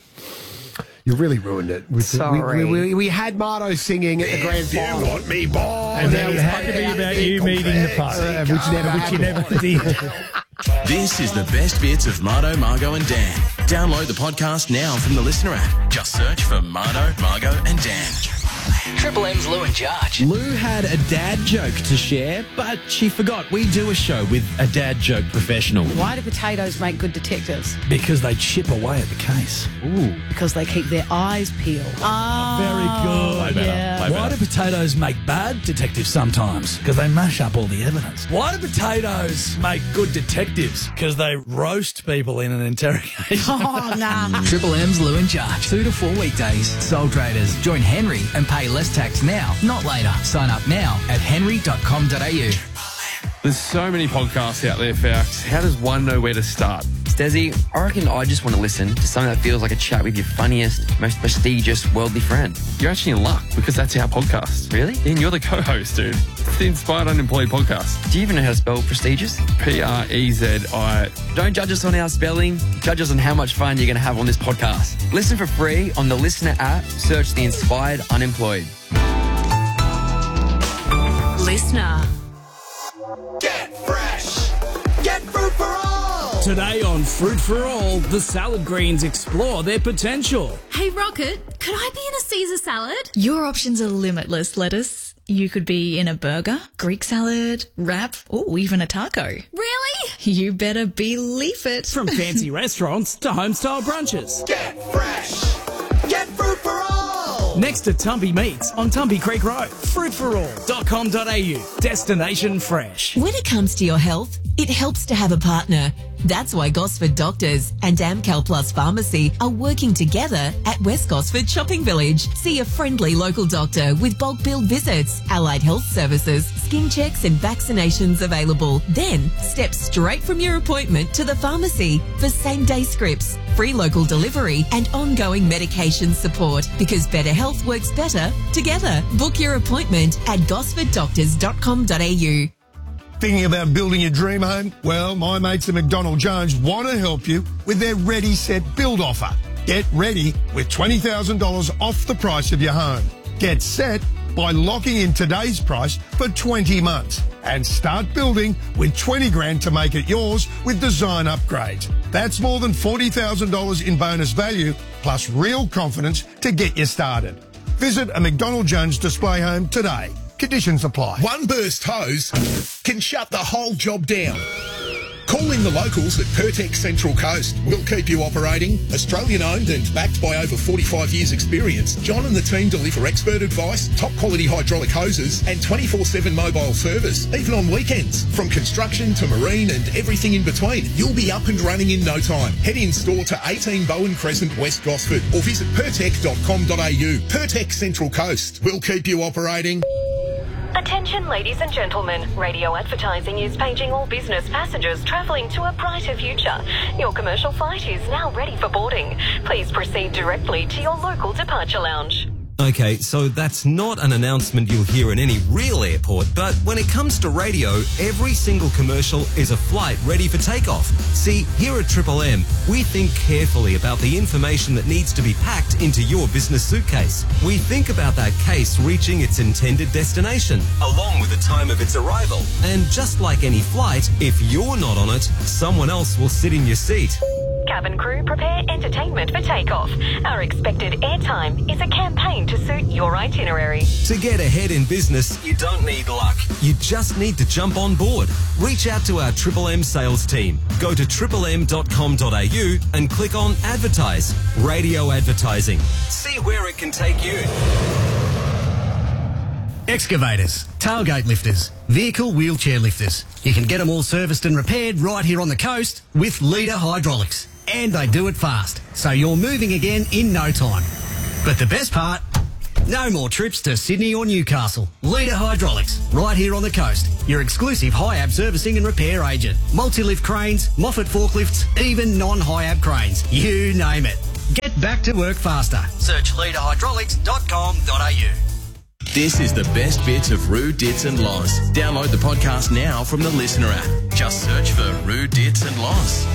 Speaker 3: You really ruined it.
Speaker 5: Sorry.
Speaker 3: We had Marto singing at the grand final.
Speaker 10: You want me, boy?
Speaker 6: And then it had to be about you meeting the Pope, which you never did.
Speaker 2: This is the best bits of Marto, Margot and Dan. Download the podcast now from the Listener app. Just search for Marto, Margot and Dan.
Speaker 9: Triple M's Lou and Judge. Lou had a dad joke to share, but she forgot. We do a show with a dad joke professional.
Speaker 22: Why do potatoes make good detectives?
Speaker 15: Because they chip away at the case.
Speaker 9: Ooh.
Speaker 22: Because they keep their eyes peeled.
Speaker 15: Very good.
Speaker 22: Yeah.
Speaker 15: Why do potatoes make bad detectives sometimes? Because they mash up all the evidence. Why do potatoes make good detectives? Because they roast people in an interrogation.
Speaker 22: Oh, nah.
Speaker 9: Triple M's Lou and Judge. 2 to 4 weekdays. Sole traders. Join Henry and pay less tax now, not later. Sign up now at henry.com.au.
Speaker 23: There's so many podcasts out there, Fox. How does one know where to start?
Speaker 24: Stezzy, I reckon I just want to listen to something that feels like a chat with your funniest, most prestigious worldly friend.
Speaker 23: You're actually in luck because that's our podcast.
Speaker 24: Really?
Speaker 23: And you're the co-host, dude. It's the Inspired Unemployed podcast.
Speaker 24: Do you even know how to spell prestigious?
Speaker 23: P-R-E-Z-I.
Speaker 24: Don't judge us on our spelling. Judge us on how much fun you're going to have on this podcast. Listen for free on the Listener app. Search the Inspired Unemployed.
Speaker 14: Listener.
Speaker 25: Get fresh. Get fruit for all.
Speaker 26: Today on Fruit for All, the salad greens explore their potential.
Speaker 27: Hey, Rocket, could I be in a Caesar salad?
Speaker 28: Your options are limitless, lettuce. You could be in a burger, Greek salad, wrap, or even a taco.
Speaker 27: Really?
Speaker 28: You better believe it.
Speaker 26: From fancy restaurants to home-style brunches.
Speaker 25: Get fresh. Get fruit for all.
Speaker 26: Next to Tumpy Meats on Tumpy Creek Road. Fruitforall.com.au. Destination fresh.
Speaker 29: When it comes to your health, it helps to have a partner. That's why Gosford Doctors and Amcal Plus Pharmacy are working together at West Gosford Shopping Village. See a friendly local doctor with bulk billed visits, allied health services, skin checks and vaccinations available. Then step straight from your appointment to the pharmacy for same-day scripts, free local delivery and ongoing medication support, because better health works better together. Book your appointment at gosforddoctors.com.au.
Speaker 10: Thinking about building your dream home? Well, my mates at McDonald Jones want to help you with their Ready Set Build offer. Get ready with $20,000 off the price of your home. Get set by locking in today's price for 20 months and start building with 20 grand to make it yours with design upgrades. That's more than $40,000 in bonus value plus real confidence to get you started. Visit a McDonald Jones display home today. Conditions apply.
Speaker 30: One burst hose can shut the whole job down. Call in the locals at Pertex Central Coast. We'll keep you operating. Australian owned and backed by over 45 years experience, John and the team deliver expert advice, top quality hydraulic hoses and 24/7 mobile service, even on weekends. From construction to marine and everything in between, you'll be up and running in no time. Head in store to 18 Bowen Crescent, West Gosford or visit pertec.com.au. Pertex Central Coast. We'll keep you operating.
Speaker 31: Attention ladies and gentlemen, radio advertising is paging all business passengers travelling to a brighter future. Your commercial flight is now ready for boarding. Please proceed directly to your local departure lounge.
Speaker 32: Okay, so that's not an announcement you'll hear in any real airport, but when it comes to radio, every single commercial is a flight ready for takeoff. See, here at Triple M, we think carefully about the information that needs to be packed into your business suitcase. We think about that case reaching its intended destination, along with the time of its arrival. And just like any flight, if you're not on it, someone else will sit in your seat.
Speaker 31: Cabin crew, prepare entertainment alignment for takeoff. Our expected airtime is a campaign to suit your itinerary.
Speaker 32: To get ahead in business, you don't need luck. You just need to jump on board. Reach out to our Triple M sales team. Go to triplem.com.au and click on Advertise. Radio advertising. See where it can take you.
Speaker 4: Excavators, tailgate lifters, vehicle wheelchair lifters. You can get them all serviced and repaired right here on the coast with Leader Hydraulics. And they do it fast, so you're moving again in no time. But the best part, no more trips to Sydney or Newcastle. Leader Hydraulics, right here on the coast. Your exclusive high-ab servicing and repair agent. Multi-lift cranes, Moffat forklifts, even non-high-ab cranes. You name it. Get back to work faster. Search leaderhydraulics.com.au.
Speaker 2: This is the best bits of Roo, Dits and Loz. Download the podcast now from the Listener app. Just search for Roo, Dits and Loz.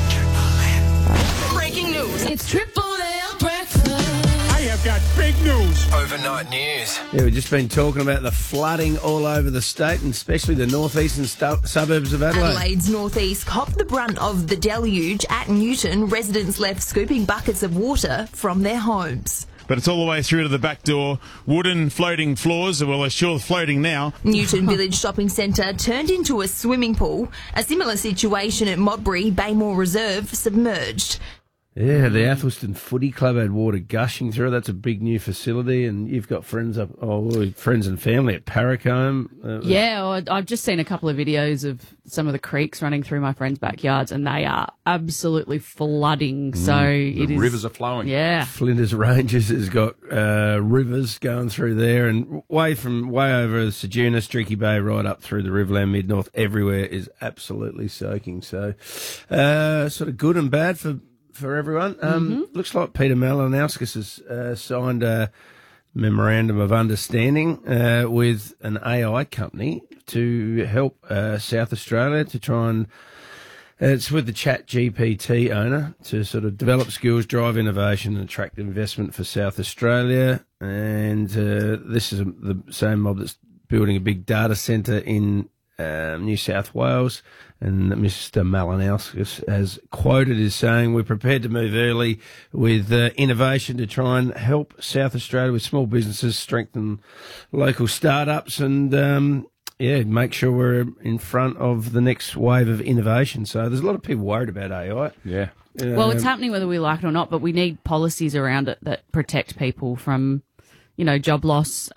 Speaker 7: Breaking news. It's Triple M breakfast.
Speaker 8: I have got big news.
Speaker 32: Overnight news.
Speaker 11: Yeah, we've just been talking about the flooding all over the state, and especially the northeastern suburbs of Adelaide.
Speaker 12: Adelaide's northeast copped the brunt of the deluge. At Newton, residents left scooping buckets of water from their homes.
Speaker 8: But it's all the way through to the back door. Wooden floating floors. Well, they're sure floating now.
Speaker 12: Newton Village Shopping Centre turned into a swimming pool. A similar situation at Modbury, Baymore Reserve, submerged.
Speaker 11: Yeah, the Athelston Footy Club had water gushing through. That's a big new facility, and you've got friends friends and family at Paracombe.
Speaker 22: Yeah, I've just seen a couple of videos of some of the creeks running through my friends' backyards, and they are absolutely flooding. So
Speaker 13: the rivers are flowing.
Speaker 22: Yeah,
Speaker 11: Flinders Ranges has got rivers going through there, and way over the Ceduna, Streaky Bay, right up through the Riverland, Mid-North, everywhere is absolutely soaking. So, sort of good and bad for everyone. Looks like Peter Malinauskas has signed a memorandum of understanding with an AI company to help South Australia to try and it's with the ChatGPT owner to sort of develop skills, drive innovation and attract investment for South Australia. And this is the same mob that's building a big data centre in New South Wales, and Mr. Malinauskas has quoted as saying, "We're prepared to move early with innovation to try and help South Australia with small businesses, strengthen local startups, and make sure we're in front of the next wave of innovation." So there's a lot of people worried about AI.
Speaker 13: Yeah.
Speaker 22: Well, it's happening whether we like it or not, but we need policies around it that protect people from, job loss.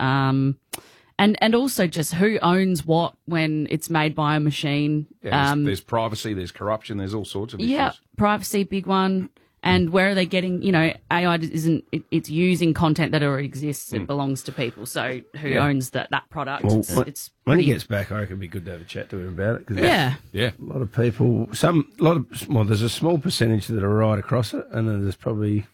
Speaker 22: And also just who owns what when it's made by a machine.
Speaker 13: Yeah, there's privacy, there's corruption, there's all sorts of issues.
Speaker 22: Yeah, privacy, big one. And where are they getting, AI it's using content that already exists. It belongs to people. So who owns that product?
Speaker 11: Well, when he gets back, I reckon it'd be good to have a chat to him about it. Cause
Speaker 22: yeah.
Speaker 11: A lot of people, there's a small percentage that are right across it, and then there's probably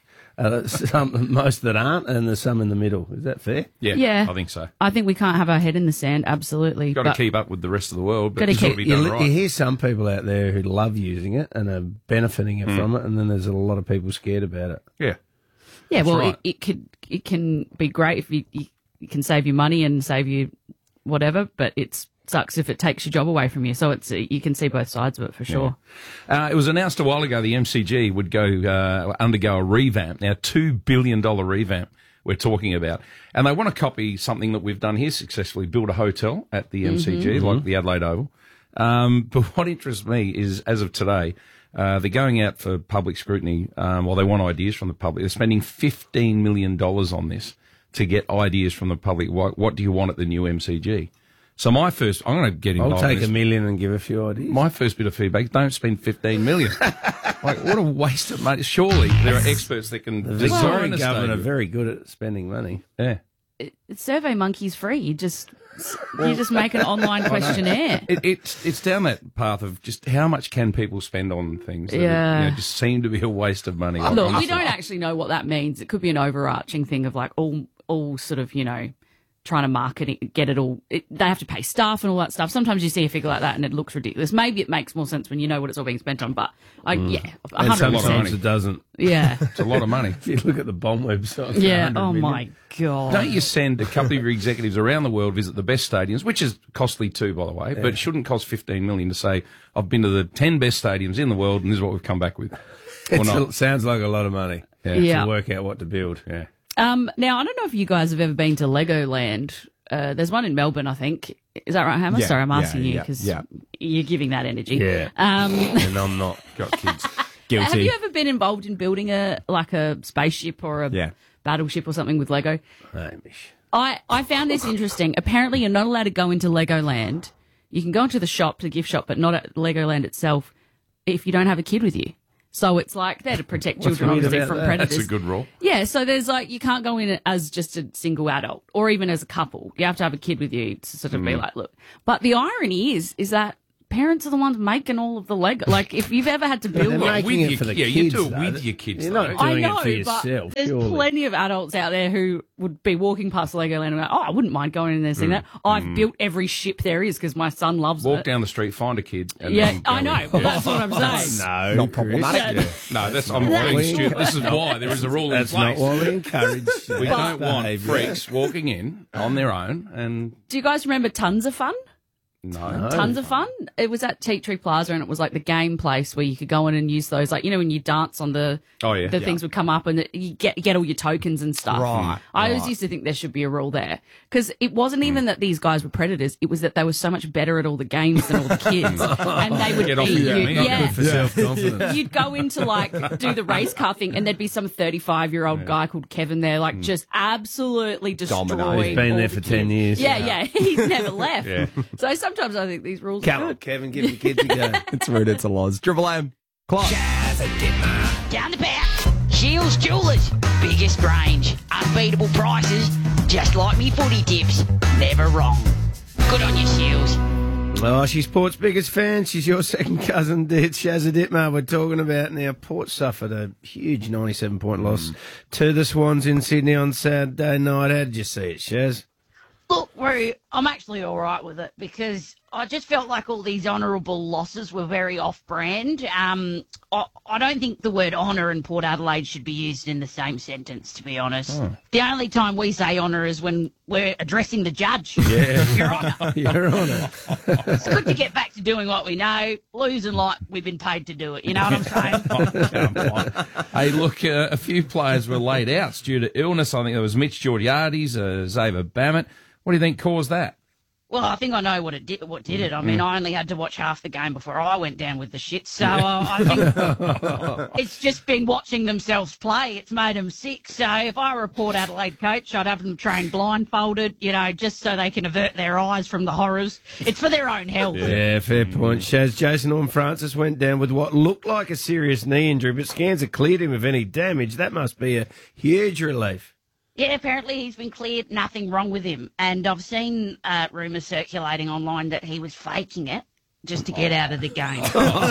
Speaker 11: most that aren't, and there's some in the middle. Is that fair?
Speaker 13: Yeah, I think so.
Speaker 22: I think we can't have our head in the sand, absolutely.
Speaker 13: Got to keep up with the rest of the world, but it's got to be done right.
Speaker 11: You hear some people out there who love using it and are benefiting from it, and then there's a lot of people scared about it.
Speaker 13: Yeah.
Speaker 22: Yeah, well, right. it can be great if you can save you money and save you whatever, but it sucks if it takes your job away from you. So you can see both sides of it for sure.
Speaker 13: Yeah. It was announced a while ago the MCG would undergo a revamp. Now, $2 billion revamp we're talking about. And they want to copy something that we've done here successfully, build a hotel at the MCG, like the Adelaide Oval. But what interests me is, as of today, they're going out for public scrutiny while they want ideas from the public. They're spending $15 million on this to get ideas from the public. What do you want at the new MCG? So I'm going to get involved.
Speaker 11: I'll take $1 million and give a few ideas.
Speaker 13: My first bit of feedback, don't spend $15 million. What a waste of money. Surely there are experts that can design a stadium.
Speaker 11: The Victorian government are very good at spending money.
Speaker 13: Yeah.
Speaker 22: Survey Monkey's free. You just make an online questionnaire.
Speaker 13: It's down that path of just how much can people spend on things that just seem to be a waste of money.
Speaker 22: Look, we don't actually know what that means. It could be an overarching thing of like all sort of, trying to market it, get it all. They have to pay staff and all that stuff. Sometimes you see a figure like that and it looks ridiculous. Maybe it makes more sense when you know what it's all being spent on, but 100%.
Speaker 11: And sometimes it doesn't.
Speaker 22: Yeah.
Speaker 13: It's a lot of money.
Speaker 11: If you look at the bomb website.
Speaker 22: Yeah, my God.
Speaker 13: Don't you send a couple of your executives around the world visit the best stadiums, which is costly too, by the way, but it shouldn't cost $15 million to say, I've been to the 10 best stadiums in the world and this is what we've come back with.
Speaker 11: It sounds like a lot of money.
Speaker 22: Yeah.
Speaker 11: To work out what to build. Yeah.
Speaker 22: Now, I don't know if you guys have ever been to Legoland. There's one in Melbourne, I think. Is that right, Hammer?
Speaker 11: Yeah,
Speaker 22: Sorry, I'm asking you
Speaker 11: yeah,
Speaker 22: because
Speaker 11: yeah.
Speaker 22: you're giving that energy.
Speaker 11: Yeah. And I'm not got kids. Guilty.
Speaker 22: Have you ever been involved in building a spaceship or a battleship or something with Lego?
Speaker 11: Hamish.
Speaker 22: I found this interesting. Apparently, you're not allowed to go into Legoland. You can go into the shop, the gift shop, but not at Legoland itself if you don't have a kid with you. So it's like there to protect children, obviously, from predators.
Speaker 13: That's a good rule.
Speaker 22: Yeah, so there's like, you can't go in as just a single adult or even as a couple. You have to have a kid with you to sort of be like, look. But the irony is that parents are the ones making all of the Lego. Like, if you've ever had to build
Speaker 11: They're
Speaker 22: one.
Speaker 11: making it for the kids.
Speaker 13: You do it
Speaker 11: though.
Speaker 13: with your kids.
Speaker 11: You're
Speaker 13: though.
Speaker 11: not doing
Speaker 22: I know,
Speaker 11: it for yourself.
Speaker 22: but there's
Speaker 11: surely.
Speaker 22: plenty of adults out there who would be walking past Legoland and go, I wouldn't mind going in there and seeing that. I've built every ship there is because my son loves
Speaker 13: Walk
Speaker 22: it.
Speaker 13: down the street, find a kid. And
Speaker 22: Yeah,
Speaker 13: then go
Speaker 22: I know.
Speaker 13: in.
Speaker 22: Well,
Speaker 13: Yeah.
Speaker 22: that's what I'm saying.
Speaker 11: No,
Speaker 1: Not problematic.
Speaker 13: No, that's I'm being stupid. This is why there is a rule
Speaker 11: That's
Speaker 13: in
Speaker 11: not
Speaker 13: place.
Speaker 11: what we encourage.
Speaker 13: We don't want
Speaker 11: behaviour.
Speaker 13: freaks walking in on their own and
Speaker 22: Do you guys remember Tons of Fun?
Speaker 13: no.
Speaker 22: Tons of Fun. It was at Tea Tree Plaza, and it was like the game place where you could go in and use those, like, you know, when you dance on the things would come up and you get all your tokens and stuff.
Speaker 1: Right,
Speaker 22: I always used to think there should be a rule there because it wasn't even that these guys were predators; it was that they were so much better at all the games than all the kids, and they would
Speaker 13: Get off
Speaker 22: beat
Speaker 13: of that,
Speaker 22: you.
Speaker 13: man.
Speaker 22: Yeah.
Speaker 11: Good for self-confidence.
Speaker 22: You'd go into like do the race car thing, and there'd be some 35-year-old guy called Kevin there, like just absolutely destroying.
Speaker 11: He's been
Speaker 22: all
Speaker 11: there
Speaker 22: the
Speaker 11: for
Speaker 22: kids.
Speaker 11: 10 years.
Speaker 22: Yeah, he's never left. So sometimes I think these rules are
Speaker 11: Come on,
Speaker 22: good.
Speaker 11: Kevin, give the kids a go.
Speaker 1: It's rude, it's a loz. Triple M. Clock.
Speaker 3: Down the back, Shields Jewelers. Biggest range, unbeatable prices, just like me footy tips. Never wrong. Good on you, Shields.
Speaker 11: Oh, she's Port's biggest fan. She's your second cousin, Shazza Dittmar. We're talking about now. Port suffered a huge 97-point loss to the Swans in Sydney on Saturday night. How did you see it, Shaz?
Speaker 3: Look, Roo, I'm actually all right with it because I just felt like all these honourable losses were very off-brand. I don't think the word honour and Port Adelaide should be used in the same sentence, to be honest. The only time we say honour is when we're addressing the judge.
Speaker 11: Yeah.
Speaker 3: Your Honour.
Speaker 11: Your Honour.
Speaker 3: It's good to get back to doing what we know, losing like we've been paid to do it. You know what I'm saying?
Speaker 13: Hey, look, a few players were laid out due to illness. I think there was Mitch Georgiades, Xavier Bammett. What do you think caused that?
Speaker 3: Well, I think I know what did it. I mean, I only had to watch half the game before I went down with the shit. So I think it's just been watching themselves play. It's made them sick. So if I were a Port Adelaide coach, I'd have them train blindfolded, you know, just so they can avert their eyes from the horrors. It's for their own health.
Speaker 11: Yeah, fair point, Shaz. Jason Horne-Francis went down with what looked like a serious knee injury, but scans have cleared him of any damage. That must be a huge relief.
Speaker 3: Yeah, apparently he's been cleared, nothing wrong with him. And I've seen rumours circulating online that he was faking it just to get out of the game.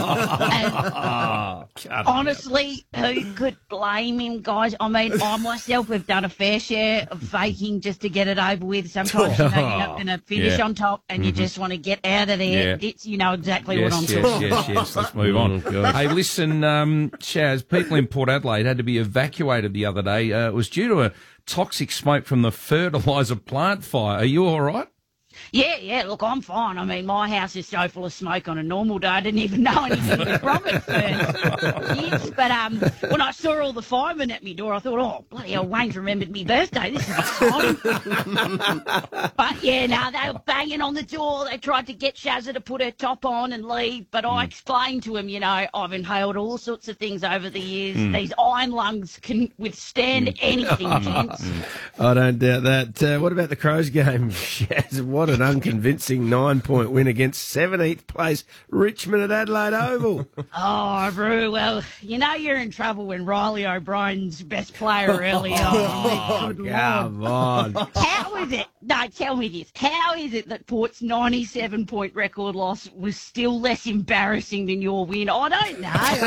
Speaker 3: Honestly, who could blame him, guys? I mean, I myself have done a fair share of faking just to get it over with. Sometimes you know, you're not going to finish on top and you just want to get out of there.
Speaker 13: Yeah.
Speaker 3: You know exactly what I'm talking about.
Speaker 13: Yes. Let's move on. Hey, listen, Shaz, people in Port Adelaide had to be evacuated the other day. It was due to a toxic smoke from the fertiliser plant fire. Are you all right?
Speaker 3: Yeah, look, I'm fine. I mean, my house is so full of smoke on a normal day, I didn't even know anything was wrong at first. Yes, but when I saw all the firemen at my door, I thought, oh, bloody hell, Wayne's remembered me birthday. This is exciting. But, yeah, no, they were banging on the door. They tried to get Shazza to put her top on and leave, but I explained to him, you know, I've inhaled all sorts of things over the years. These iron lungs can withstand anything, gents.
Speaker 11: I don't doubt that. What about the Crows game, Shaz? What an unconvincing 9-point win against 17th place Richmond at Adelaide Oval.
Speaker 3: Oh, Brew, well, you know you're in trouble when Riley O'Brien's best player early on.
Speaker 11: Oh, come on.
Speaker 3: How is it? No, tell me this. How is it that Port's 97-point record loss was still less embarrassing than your win? I don't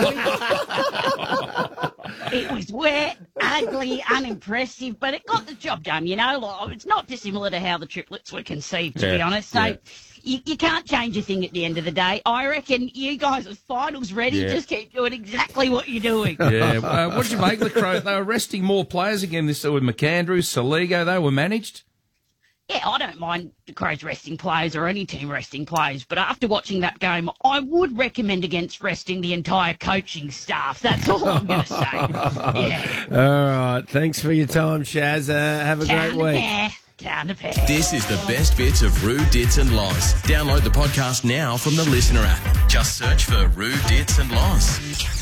Speaker 3: know. It was wet, ugly, unimpressive, but it got the job done, you know? Like, it's not dissimilar to how the triplets were conceived, to be honest. So you can't change a thing at the end of the day. I reckon you guys are finals ready. Just keep doing exactly what you're doing.
Speaker 13: Yeah. What did you make of the Crows? They were resting more players again this with McAndrews, Saligo. They were managed.
Speaker 3: yeah, I don't mind the Crows resting players or any team resting players, but after watching that game, I would recommend against resting the entire coaching staff. That's all I'm going to say. Yeah.
Speaker 11: All right. Thanks for your time, Shaz. Have a great week.
Speaker 3: Down to pair.
Speaker 2: This is the best bits of Roo, Dits and Loz. Download the podcast now from the Listener app. Just search for Roo, Dits and Loz.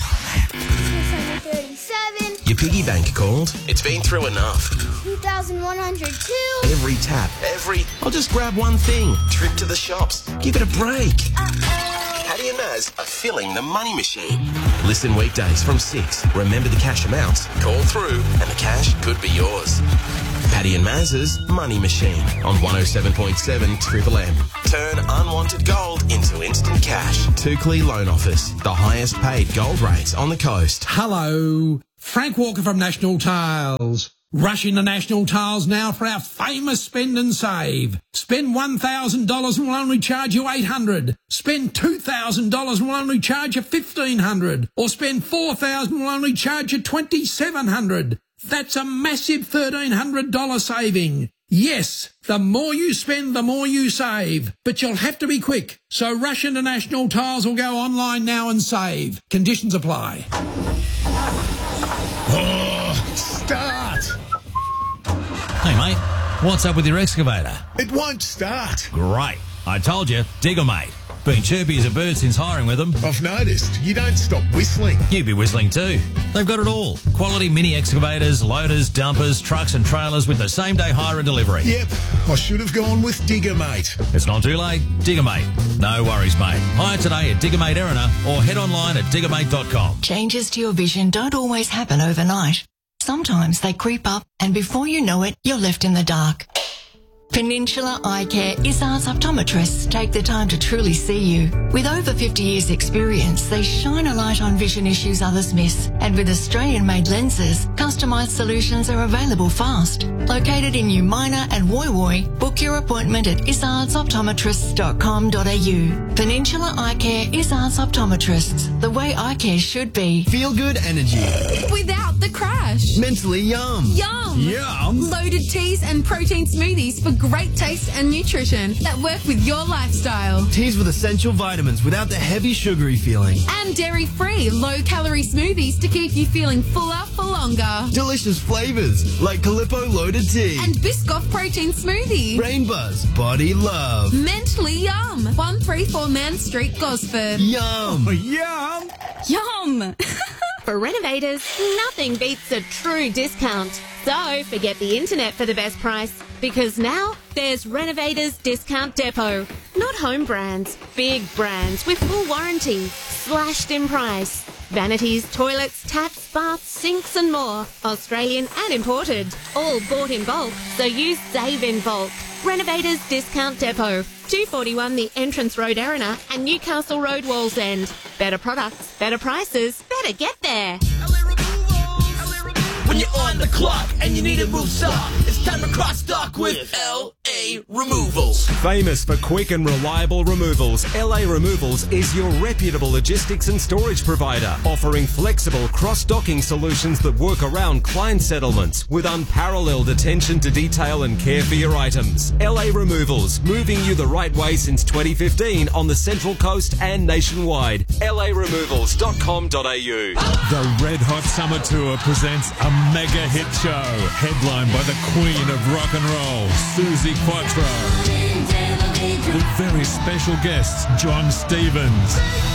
Speaker 5: 37.
Speaker 2: Your piggy bank called. It's been through enough.
Speaker 5: 2,102.
Speaker 2: Every tap, I'll just grab one thing. Trip to the shops. Give it a break. Paddy and Maz are filling the money machine. Listen weekdays from 6. Remember the cash amounts. Call through and the cash could be yours. Paddy and Maz's Money Machine on 107.7 Triple M. Turn unwanted gold into instant cash. Tukely Loan Office, the highest paid gold rates on the coast.
Speaker 6: Hello, Frank Walker from National Tiles. Rush into National Tiles now for our famous spend and save. Spend $1,000 and we'll only charge you $800. Spend $2,000 and we'll only charge you $1,500. Or spend $4,000 and we'll only charge you $2,700. That's a massive $1,300 saving. Yes, the more you spend, the more you save. But you'll have to be quick. So rush into National Tiles or go online now and save. Conditions apply.
Speaker 10: Oh, start!
Speaker 9: Hey, mate, what's up with your excavator?
Speaker 10: It won't start.
Speaker 9: Great. I told you, Digger Mate. Been chirpy as a bird since hiring with them.
Speaker 10: I've noticed. You don't stop whistling.
Speaker 9: You'd be whistling too. They've got it all. Quality mini excavators, loaders, dumpers, trucks and trailers with the same day hire and delivery.
Speaker 10: Yep. I should have gone with Digger Mate.
Speaker 9: It's not too late. Digger Mate. No worries, mate. Hire today at Digger Mate Erina or head online at diggermate.com.
Speaker 15: Changes to your vision don't always happen overnight. Sometimes they creep up and before you know it, you're left in the dark. Peninsula Eye Care Izzard's optometrists take the time to truly see you. With over 50 years' experience, they shine a light on vision issues others miss. And with Australian-made lenses, customised solutions are available fast. Located in New Minor and Woy Woy, book your appointment at izardsoptometrists.com.au. Peninsula Eye Care Izzard's optometrists, the way eye care should be.
Speaker 16: Feel good energy.
Speaker 27: Without the crash.
Speaker 16: Mentally yum.
Speaker 27: Yum.
Speaker 16: Yum.
Speaker 27: Loaded teas and protein smoothies for great taste and nutrition that work with your lifestyle.
Speaker 16: Teas with essential vitamins without the heavy sugary feeling.
Speaker 27: And dairy-free, low-calorie smoothies to keep you feeling fuller for longer.
Speaker 16: Delicious flavours like Calippo Loaded Tea.
Speaker 27: And Biscoff Protein Smoothie.
Speaker 16: Rainbuzz Body Love.
Speaker 27: Mentally Yum. 134 Man Street, Gosford.
Speaker 16: Yum. Yum.
Speaker 27: Yum.
Speaker 17: For renovators, nothing beats a true discount. So forget the internet for the best price, because now there's Renovators Discount Depot. Not home brands, big brands with full warranty, slashed in price. Vanities, toilets, taps, baths, sinks and more. Australian and imported. All bought in bulk, so use Save in Bulk. Renovators Discount Depot. 241 the Entrance Road, Erina, and Newcastle Road, Wallsend. Better products, better prices, better get there.
Speaker 25: When you're on the clock and you need a move stop, it's time to cross stock with LA Removals.
Speaker 32: Famous for quick and reliable removals, LA Removals is your reputable logistics and storage provider, offering flexible cross-docking solutions that work around client settlements with unparalleled attention to detail and care for your items. LA Removals, moving you the right way since 2015 on the Central Coast and nationwide. LARemovals.com.au.
Speaker 18: The Red Hot Summer Tour presents a mega hit show, headlined by the Queen of Rock and Roll, Suzi Quatro. With very special guests, John Stevens,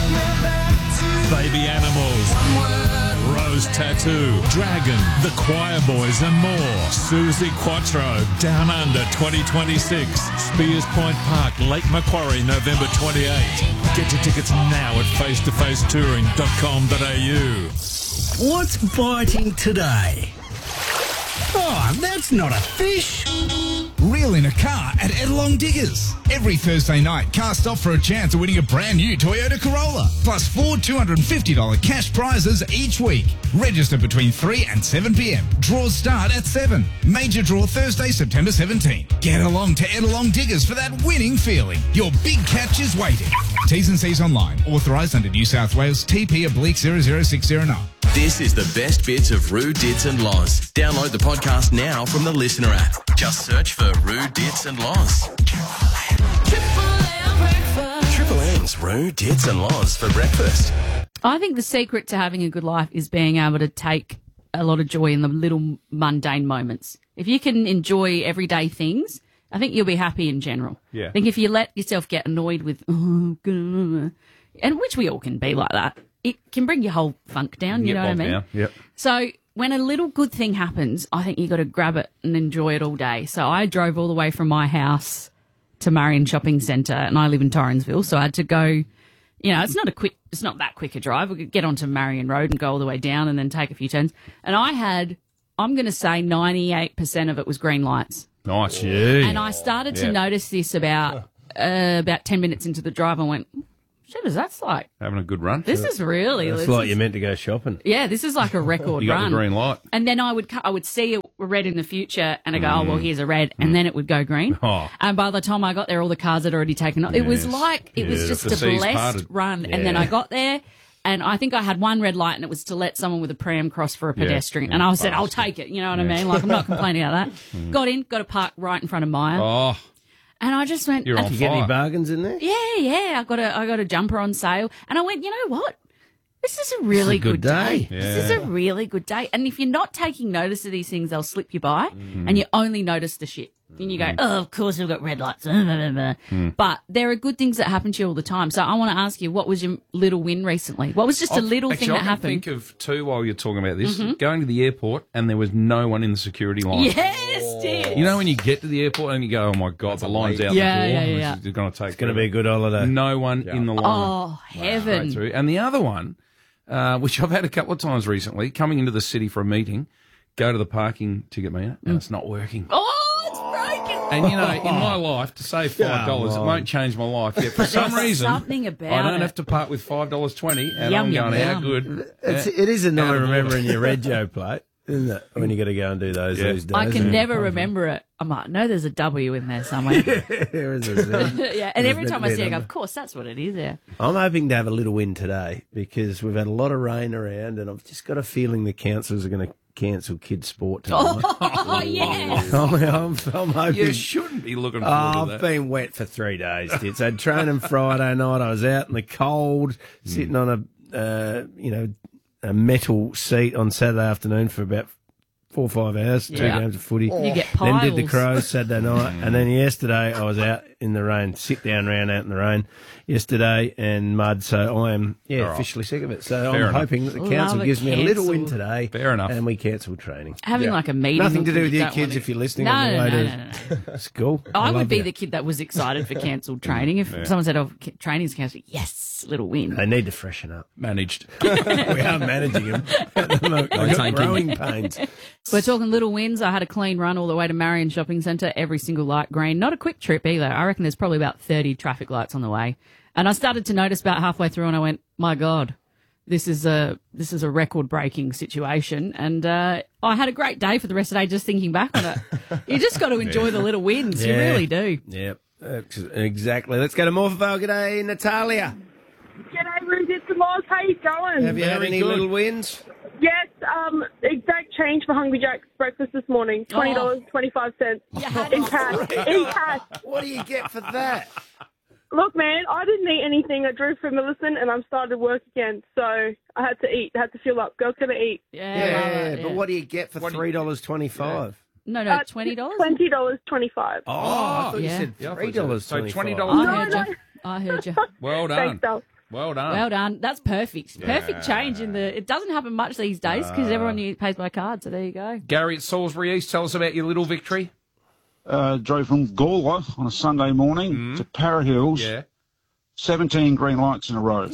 Speaker 18: Baby Animals, Rose Tattoo, Dragon, The Choir Boys and more. Suzi Quatro, Down Under 2026, Spears Point Park, Lake Macquarie, November 28. Get your tickets now at facetofacetouring.com.au.
Speaker 4: What's biting today? Oh, that's not a fish.
Speaker 19: Reel in a car at Edelong Diggers. Every Thursday night, cast off for a chance of winning a brand new Toyota Corolla. Plus 4 $250 cash prizes each week. Register between 3 and 7 p.m. Draws start at 7. Major draw Thursday, September 17. Get along to Edelong Diggers for that winning feeling. Your big catch is waiting. T's and C's online. Authorised under New South Wales TP/00609.
Speaker 2: This is the best bits of Roo, Dits and Loz. Download the podcast now from the Listener app. Just search for Roo, Dits and Loz. Triple M's Roo, Dits and Loz for breakfast.
Speaker 22: I think the secret to having a good life is being able to take a lot of joy in the little mundane moments. If you can enjoy everyday things, I think you'll be happy in general.
Speaker 13: Yeah.
Speaker 22: I think if you let yourself get annoyed with, and which we all can be like that, it can bring your whole funk down, you know what I mean?
Speaker 13: Down. Yep.
Speaker 22: So when a little good thing happens, I think you got to grab it and enjoy it all day. So I drove all the way from my house to Marion Shopping Centre, and I live in Torrensville, so I had to go, you know, it's not that quick a drive. We could get onto Marion Road and go all the way down and then take a few turns. And I'm going to say 98% of it was green lights.
Speaker 13: Nice. Yeah.
Speaker 22: And I started to notice this about 10 minutes into the drive. I went, shit, that's like
Speaker 13: having a good run.
Speaker 22: This is really.
Speaker 11: It's like you're meant to go shopping.
Speaker 22: Yeah, this is like a record
Speaker 13: You got
Speaker 22: run.
Speaker 13: the green light.
Speaker 22: And then I would see a red in the future, and I go, oh well, here's a red, and then it would go green.
Speaker 13: Oh.
Speaker 22: And by the time I got there, all the cars had already taken off. It was
Speaker 13: Yes.
Speaker 22: like it was
Speaker 13: Yeah,
Speaker 22: just
Speaker 13: the
Speaker 22: a
Speaker 13: seas
Speaker 22: blessed
Speaker 13: parted.
Speaker 22: run. And then I got there. And I think I had one red light, and it was to let someone with a pram cross for a
Speaker 13: Yeah.
Speaker 22: pedestrian. And I said, I'll take it. You know what I mean? Like, I'm not complaining about that. Got in, got to park right in front of Maya.
Speaker 13: Oh,
Speaker 22: And I just went,
Speaker 13: you're on
Speaker 11: Did you get any
Speaker 13: fire.
Speaker 11: bargains in there?
Speaker 22: yeah. I got a jumper on sale. And I went, you know what? This is a really
Speaker 11: good day.
Speaker 22: This is a really good day. And if you're not taking notice of these things, they'll slip you by, and you only notice the shit. And you go, oh, of course we've got red lights. But there are good things that happen to you all the time. So I want to ask you, what was your little win recently? What was just a little thing that
Speaker 13: I can
Speaker 22: happened?
Speaker 13: think of two while you're talking about this. Going to the airport and there was no one in the security line.
Speaker 22: Yes, dear.
Speaker 13: You know when you get to the airport and you go, oh my God, the line's out
Speaker 22: Yeah,
Speaker 13: the door.
Speaker 22: yeah.
Speaker 13: This is going to take.
Speaker 11: It's going to be a good holiday.
Speaker 13: No one in the line.
Speaker 22: Oh, heaven.
Speaker 13: Straight through. And the other one, which I've had a couple of times recently, coming into the city for a meeting, go to the parking ticket meter, and it's not working.
Speaker 22: Oh, it's broken.
Speaker 13: And, you know, in my life, to save $5, it won't change my life. Yet for some reason,
Speaker 22: something about
Speaker 13: I don't
Speaker 22: it.
Speaker 13: have to part with $5.20, and
Speaker 22: Yum,
Speaker 13: I'm
Speaker 22: yum,
Speaker 13: going, how
Speaker 22: yum.
Speaker 13: good.
Speaker 11: It is annoying
Speaker 13: Out of order.
Speaker 11: remembering your Rego plate, isn't it? When you got to go and do those these days.
Speaker 22: I can never remember it. I'm like, no, there's a W in there somewhere.
Speaker 11: There is a Z.
Speaker 22: Yeah, and every
Speaker 11: There's
Speaker 22: time I
Speaker 11: meant to
Speaker 22: see
Speaker 11: be
Speaker 22: it, I
Speaker 11: a
Speaker 22: go,
Speaker 11: number.
Speaker 22: of course, that's what it is, yeah.
Speaker 11: I'm hoping to have a little win today because we've had a lot of rain around, and I've just got a feeling the councils are going to cancel kids' sport tonight.
Speaker 22: Oh, yes.
Speaker 11: I'm hoping.
Speaker 13: You shouldn't be looking forward to
Speaker 11: I've
Speaker 13: that.
Speaker 11: been wet for 3 days, Tits. I had training Friday night. I was out in the cold, sitting on a metal seat on Saturday afternoon for about 4 or 5 hours, 2
Speaker 22: Yeah.
Speaker 11: games of footy.
Speaker 22: You get
Speaker 11: Then did the
Speaker 22: piles.
Speaker 11: Crows Saturday night, and then yesterday I was out in the rain, sit down round out in the rain yesterday and mud. So I am
Speaker 13: All right.
Speaker 11: officially sick of it. So
Speaker 13: Fair
Speaker 11: I'm
Speaker 13: enough.
Speaker 11: hoping that the
Speaker 22: Love
Speaker 11: council
Speaker 22: a
Speaker 11: gives me a little win
Speaker 22: cancel.
Speaker 11: today.
Speaker 13: Fair enough.
Speaker 11: And we cancel training.
Speaker 22: Having like a meeting.
Speaker 11: Nothing to do with
Speaker 22: you
Speaker 11: you
Speaker 22: don't
Speaker 11: kids
Speaker 22: want
Speaker 11: if you're listening
Speaker 22: No,
Speaker 11: on the
Speaker 22: no,
Speaker 11: way
Speaker 22: no,
Speaker 11: to
Speaker 22: no, no.
Speaker 11: school.
Speaker 22: I
Speaker 11: love
Speaker 22: would be
Speaker 11: you.
Speaker 22: the kid that was excited for cancelled training. If someone said, oh, training's cancelled, yes, little win.
Speaker 11: They need to freshen up.
Speaker 13: Managed.
Speaker 11: We are managing them. I've got growing pains.
Speaker 22: We're talking little wins. I had a clean run all the way to Marion Shopping Centre, every single light green. Not a quick trip either. I reckon there's probably about 30 traffic lights on the way. And I started to notice about halfway through, and I went, my God, this is a record-breaking situation. And I had a great day for the rest of the day just thinking back on it. You just got to enjoy the little wins. You
Speaker 11: Yeah.
Speaker 22: really do.
Speaker 11: Yep, exactly. Let's go to Morphevale. G'day, Natalia.
Speaker 7: G'day, Ruth. It's the Moz. How you going?
Speaker 11: Have you had any little wins?
Speaker 7: Yes, exact change for Hungry Jack's breakfast this morning. $20.25 in cash. In cash.
Speaker 11: What do you get for that?
Speaker 7: Look, man, I didn't eat anything. I drove for Millicent and I'm started work again, so I had to eat. I had to fill up. Girl's gonna eat.
Speaker 11: Yeah, but what do you get for $3.25?
Speaker 22: No, $20?
Speaker 7: $20.25.
Speaker 11: Oh, I thought
Speaker 22: Yeah.
Speaker 11: you said
Speaker 13: Yeah, I thought
Speaker 11: $3.25.
Speaker 13: so. $20.
Speaker 22: I heard you.
Speaker 13: Well done.
Speaker 7: Thanks, Del.
Speaker 13: Well done.
Speaker 22: Well done. That's perfect. Perfect change in the. It doesn't happen much these days because everyone pays by card. So there you go.
Speaker 13: Gary at Salisbury East, tell us about your little victory.
Speaker 8: Drove from Gawler on a Sunday morning to Para Hills.
Speaker 13: Yeah.
Speaker 8: 17 green lights in a row.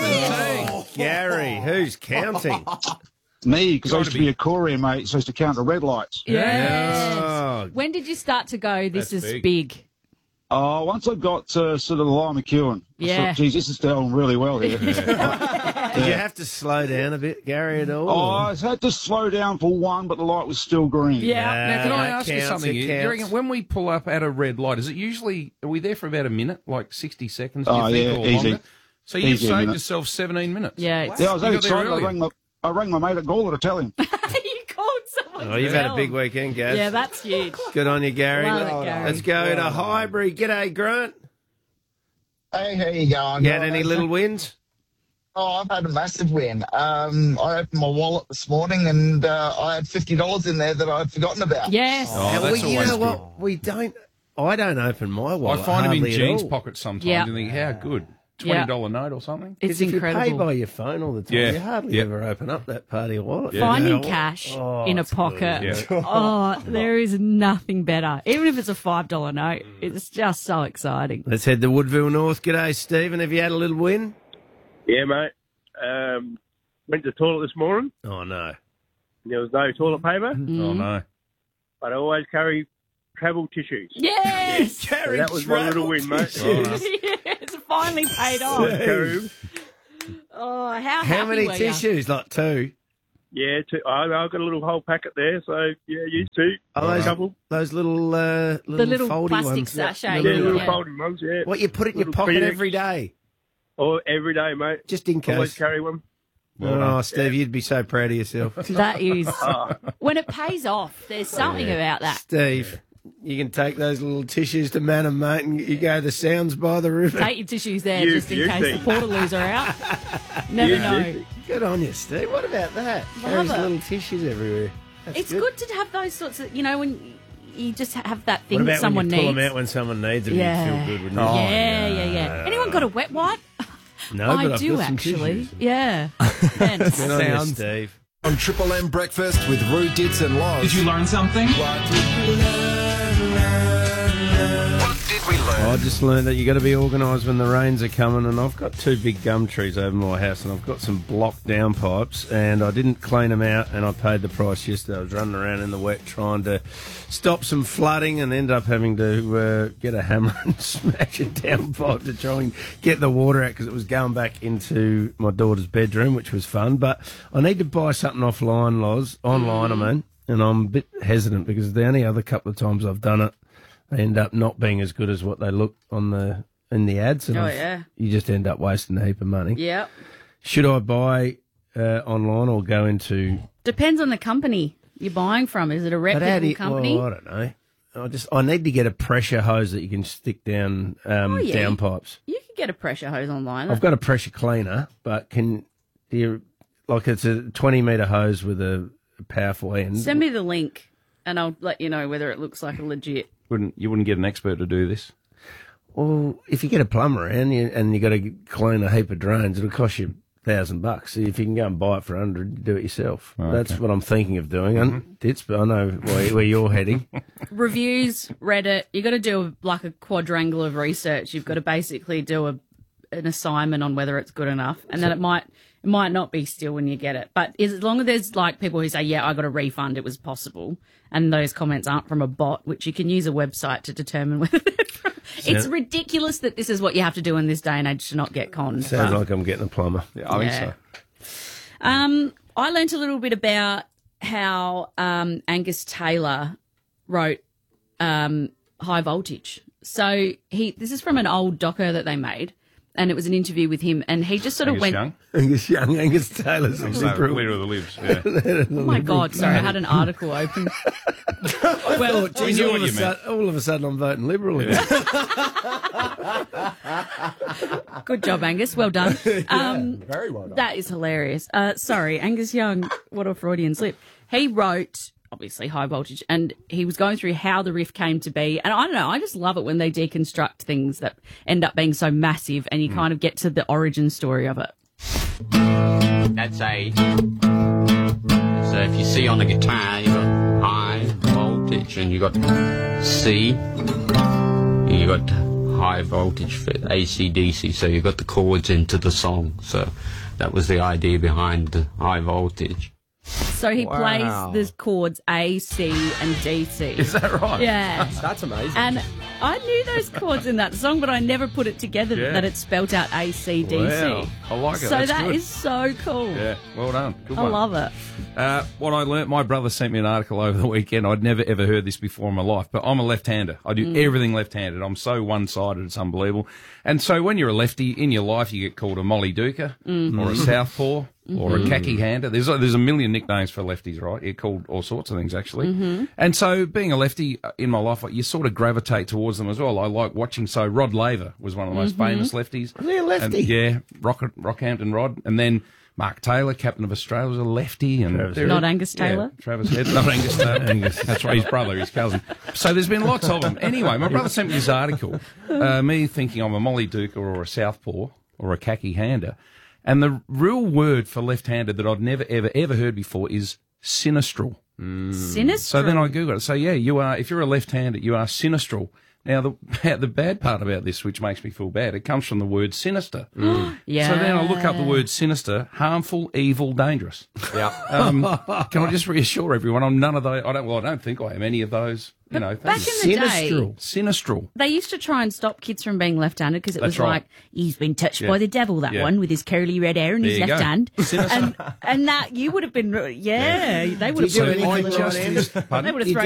Speaker 11: Gary, who's counting?
Speaker 8: Me, because I used to be a courier, mate, so I used to count the red lights.
Speaker 22: Yes.
Speaker 11: Oh,
Speaker 22: When did you start to go, this
Speaker 13: That's
Speaker 22: is
Speaker 13: big.
Speaker 22: big?
Speaker 8: Once I got to sort of the Lime McEwen, I
Speaker 22: Yeah.
Speaker 8: thought, geez, this is going really well here.
Speaker 11: did you have to slow down a bit, Gary, at all?
Speaker 8: Oh, I had to slow down for one, but the light was still green.
Speaker 13: Now, can I
Speaker 11: that
Speaker 13: ask you
Speaker 11: counts,
Speaker 13: something?
Speaker 11: it
Speaker 13: Do you
Speaker 11: counts.
Speaker 13: reckon when we pull up at a red light, is it usually, are we there for about a minute, like 60 seconds, do
Speaker 8: Oh,
Speaker 13: you think,
Speaker 8: yeah,
Speaker 13: or
Speaker 8: easy.
Speaker 13: longer? So you've
Speaker 8: Easy a
Speaker 13: saved
Speaker 8: minute.
Speaker 13: yourself 17 minutes.
Speaker 22: Yeah.
Speaker 8: Yeah, I was
Speaker 13: You got there
Speaker 8: excited. I
Speaker 13: earlier.
Speaker 8: rang I rang my mate at Gawler to tell him.
Speaker 22: You called someone.
Speaker 11: Oh, you've had a big weekend, Gaz.
Speaker 22: Yeah, that's huge.
Speaker 11: Good on you, Gary.
Speaker 22: Love it, Gary.
Speaker 11: Let's go to Highbury. G'day, Grant.
Speaker 1: Hey, how you going?
Speaker 11: You had any little wins?
Speaker 1: Oh, I've had a massive win. I opened my wallet this morning and I had $50 in there that I'd forgotten about.
Speaker 22: Yes.
Speaker 13: Oh, that's
Speaker 11: you
Speaker 13: always
Speaker 11: know
Speaker 13: good.
Speaker 11: what? I don't open my wallet.
Speaker 13: I find them in
Speaker 11: hardly at
Speaker 13: jeans
Speaker 11: all.
Speaker 13: pockets sometimes
Speaker 22: Yeah.
Speaker 13: and think, how good.
Speaker 22: Yeah.
Speaker 13: $20 note or something?
Speaker 22: It's
Speaker 11: 'Cause if
Speaker 22: incredible.
Speaker 11: you pay by your phone all the time,
Speaker 13: Yeah.
Speaker 11: you hardly
Speaker 13: Yeah.
Speaker 11: ever open up that part of your wallet.
Speaker 22: Finding cash in a
Speaker 11: it's
Speaker 22: pocket.
Speaker 11: good.
Speaker 22: Oh, there is nothing better. Even if it's a $5 note, it's just so exciting.
Speaker 11: Let's head to Woodville North. G'day, Stephen. Have you had a little win?
Speaker 12: Yeah, mate. Went to the toilet this morning.
Speaker 11: Oh, no.
Speaker 12: There was no toilet paper.
Speaker 13: Oh, no.
Speaker 12: But I always carry travel tissues.
Speaker 22: Yes!
Speaker 12: So that was my little win, mate.
Speaker 22: It's finally paid off.
Speaker 12: Carry 'em.
Speaker 22: Oh, how
Speaker 11: How
Speaker 22: happy
Speaker 11: many
Speaker 22: were
Speaker 11: tissues? Like 2?
Speaker 12: Yeah, I've got a little whole packet there, so yeah, you too.
Speaker 11: Oh,
Speaker 12: A couple.
Speaker 11: those little
Speaker 22: little
Speaker 11: foldy
Speaker 22: plastic
Speaker 11: ones.
Speaker 22: sachet.
Speaker 12: Yeah, little
Speaker 22: Yeah.
Speaker 12: folding ones, yeah.
Speaker 11: What you put it in your
Speaker 12: Little
Speaker 11: pocket
Speaker 12: Phoenix.
Speaker 11: every day?
Speaker 12: Oh, every day, mate.
Speaker 11: Just in case.
Speaker 12: Always carry one.
Speaker 11: Oh, Steve, you'd be so proud of yourself.
Speaker 22: That is. When it pays off, there's something about that.
Speaker 11: Steve, you can take those little tissues to Manham, mate, and you go the sounds by the river.
Speaker 22: Take your tissues there just in case the portaloos are out. Never know.
Speaker 11: Good on you, Steve. What about that?
Speaker 22: Love
Speaker 11: There's
Speaker 22: it.
Speaker 11: little tissues everywhere. That's
Speaker 22: It's good to have those sorts of, when you just have that
Speaker 11: What
Speaker 22: thing
Speaker 11: about
Speaker 22: someone
Speaker 11: when you pull
Speaker 22: needs.
Speaker 11: them out when someone needs them?
Speaker 22: Yeah.
Speaker 11: You'd feel good, wouldn't you?
Speaker 22: Yeah. Anyone got a wet wipe?
Speaker 11: No,
Speaker 22: I
Speaker 11: but I've
Speaker 22: do
Speaker 11: got some
Speaker 22: actually.
Speaker 11: tissues.
Speaker 22: Yeah. Hence.
Speaker 11: Good on you, Steve.
Speaker 2: On Triple M Breakfast with Roo, Dits and Loz.
Speaker 19: Did you learn something?
Speaker 2: What did we learn?
Speaker 11: I just learned that you got to be organised when the rains are coming, and I've got 2 big gum trees over my house, and I've got some blocked down pipes, and I didn't clean them out, and I paid the price yesterday. I was running around in the wet trying to stop some flooding, and ended up having to get a hammer and smash a down pipe to try and get the water out because it was going back into my daughter's bedroom, which was fun. But I need to buy something online, I mean, and I'm a bit hesitant because the only other couple of times I've done it, they end up not being as good as what they look in the ads. And
Speaker 22: Oh, yeah.
Speaker 11: you just end up wasting a heap of money.
Speaker 22: Yep.
Speaker 11: Should I buy online or go into...
Speaker 22: Depends on the company you're buying from. Is it a reputable company?
Speaker 11: Well, I don't know. I need to get a pressure hose that you can stick down
Speaker 22: yeah.
Speaker 11: down pipes.
Speaker 22: You can get a pressure hose online.
Speaker 11: I've got a pressure cleaner, but it's a 20-metre hose with a powerful end.
Speaker 22: Send me the link and I'll let you know whether it looks like a legit.
Speaker 13: You wouldn't get an expert to do this?
Speaker 11: Well, if you get a plumber around and you got to clean a heap of drains, it'll cost you $1,000. If you can go and buy it for $100, do it yourself.
Speaker 13: Oh,
Speaker 11: That's
Speaker 13: okay.
Speaker 11: what I'm thinking of doing. And but I know where you're heading.
Speaker 22: Reviews, Reddit, you've got to do a quadrangle of research. You've got to basically do an assignment on whether it's good enough. And then it might not be still when you get it. But as long as there's people who say, yeah, I got a refund, it was possible, and those comments aren't from a bot, which you can use a website to determine whether they're from. It's ridiculous that this is what you have to do in this day and age to not get conned.
Speaker 11: Sounds like I'm getting a plumber.
Speaker 13: Yeah, I think so.
Speaker 22: I learnt a little bit about how Angus Taylor wrote High Voltage. So this is from an old doco that they made, and it was an interview with him, and he just sort of went...
Speaker 11: Angus Taylor's
Speaker 13: Leader of the Libs, yeah.
Speaker 22: Oh, my God, sorry, I had an article open.
Speaker 11: Well, geez,
Speaker 13: knew
Speaker 11: all
Speaker 13: what
Speaker 11: of
Speaker 13: you meant.
Speaker 11: a sudden I'm voting Liberal again.
Speaker 22: Good job, Angus. Well done.
Speaker 10: Very well done.
Speaker 22: That is hilarious. Sorry, Angus Young, what a Freudian slip. He wrote, obviously, High Voltage, and he was going through how the riff came to be. And I don't know, I just love it when they deconstruct things that end up being so massive and you kind of get to the origin story of it.
Speaker 14: That's A. So if you see on the guitar, you've got high voltage, and you've got C, and you've got high voltage for AC/DC, so you've got the chords into the song. So that was the idea behind the high voltage.
Speaker 22: So he plays the chords A, C, and DC.
Speaker 13: Is that right?
Speaker 22: Yeah.
Speaker 10: That's amazing.
Speaker 22: And I knew those chords in that song, but I never put it together that it spelt out A, C, D, C.
Speaker 13: Wow, I like it.
Speaker 22: So
Speaker 13: That's
Speaker 22: that
Speaker 13: good.
Speaker 22: is so cool.
Speaker 13: Yeah, well done. Good
Speaker 22: I
Speaker 13: one.
Speaker 22: love it.
Speaker 13: What I learnt, my brother sent me an article over the weekend. I'd never ever heard this before in my life, but I'm a left-hander. I do everything left-handed. I'm so one-sided, it's unbelievable. And so when you're a lefty in your life, you get called a Molly Duker or a Southpaw. or a khaki hander. There's a million nicknames for lefties, right? You're called all sorts of things, actually.
Speaker 22: Mm-hmm.
Speaker 13: And so being a lefty in my life, you sort of gravitate towards them as well. I like watching. So Rod Laver was one of the most famous lefties.
Speaker 11: Was he a lefty?
Speaker 13: And, yeah, Rockhampton Rod. And then Mark Taylor, captain of Australia, was a lefty. And
Speaker 22: Not Angus Taylor?
Speaker 13: Yeah, Travis Head. Not Angus Taylor. That's right, his brother, his cousin. So there's been lots of them. Anyway, my brother sent me this article, me thinking I'm a Molly Duker or a southpaw or a khaki hander. And the real word for left-handed that I'd never, ever heard before is sinistral.
Speaker 22: Sinistral?
Speaker 13: So then I Googled it. So, yeah, if you're a left-handed, you are sinistral. Now, the bad part about this, which makes me feel bad, it comes from the word sinister.
Speaker 22: Yeah.
Speaker 13: So then I look up the word sinister, harmful, evil, dangerous.
Speaker 11: Yeah.
Speaker 13: Can I just reassure everyone, I'm none of those. I don't think I am any of those. You know,
Speaker 22: back in the day,
Speaker 13: sinistral.
Speaker 22: they used to try and stop kids from being left-handed because it was
Speaker 13: That's right.
Speaker 22: like, he's been touched
Speaker 13: Yeah.
Speaker 22: by the devil, that
Speaker 13: Yeah.
Speaker 22: one, with his curly red hair and
Speaker 13: There
Speaker 22: his
Speaker 13: you
Speaker 22: left
Speaker 13: go.
Speaker 22: hand.
Speaker 13: Sinister.
Speaker 22: And that, you would have been, they would have
Speaker 11: Do you do
Speaker 22: thrown
Speaker 11: anything
Speaker 22: you
Speaker 11: right-handed?
Speaker 22: They would have
Speaker 11: You
Speaker 22: thrown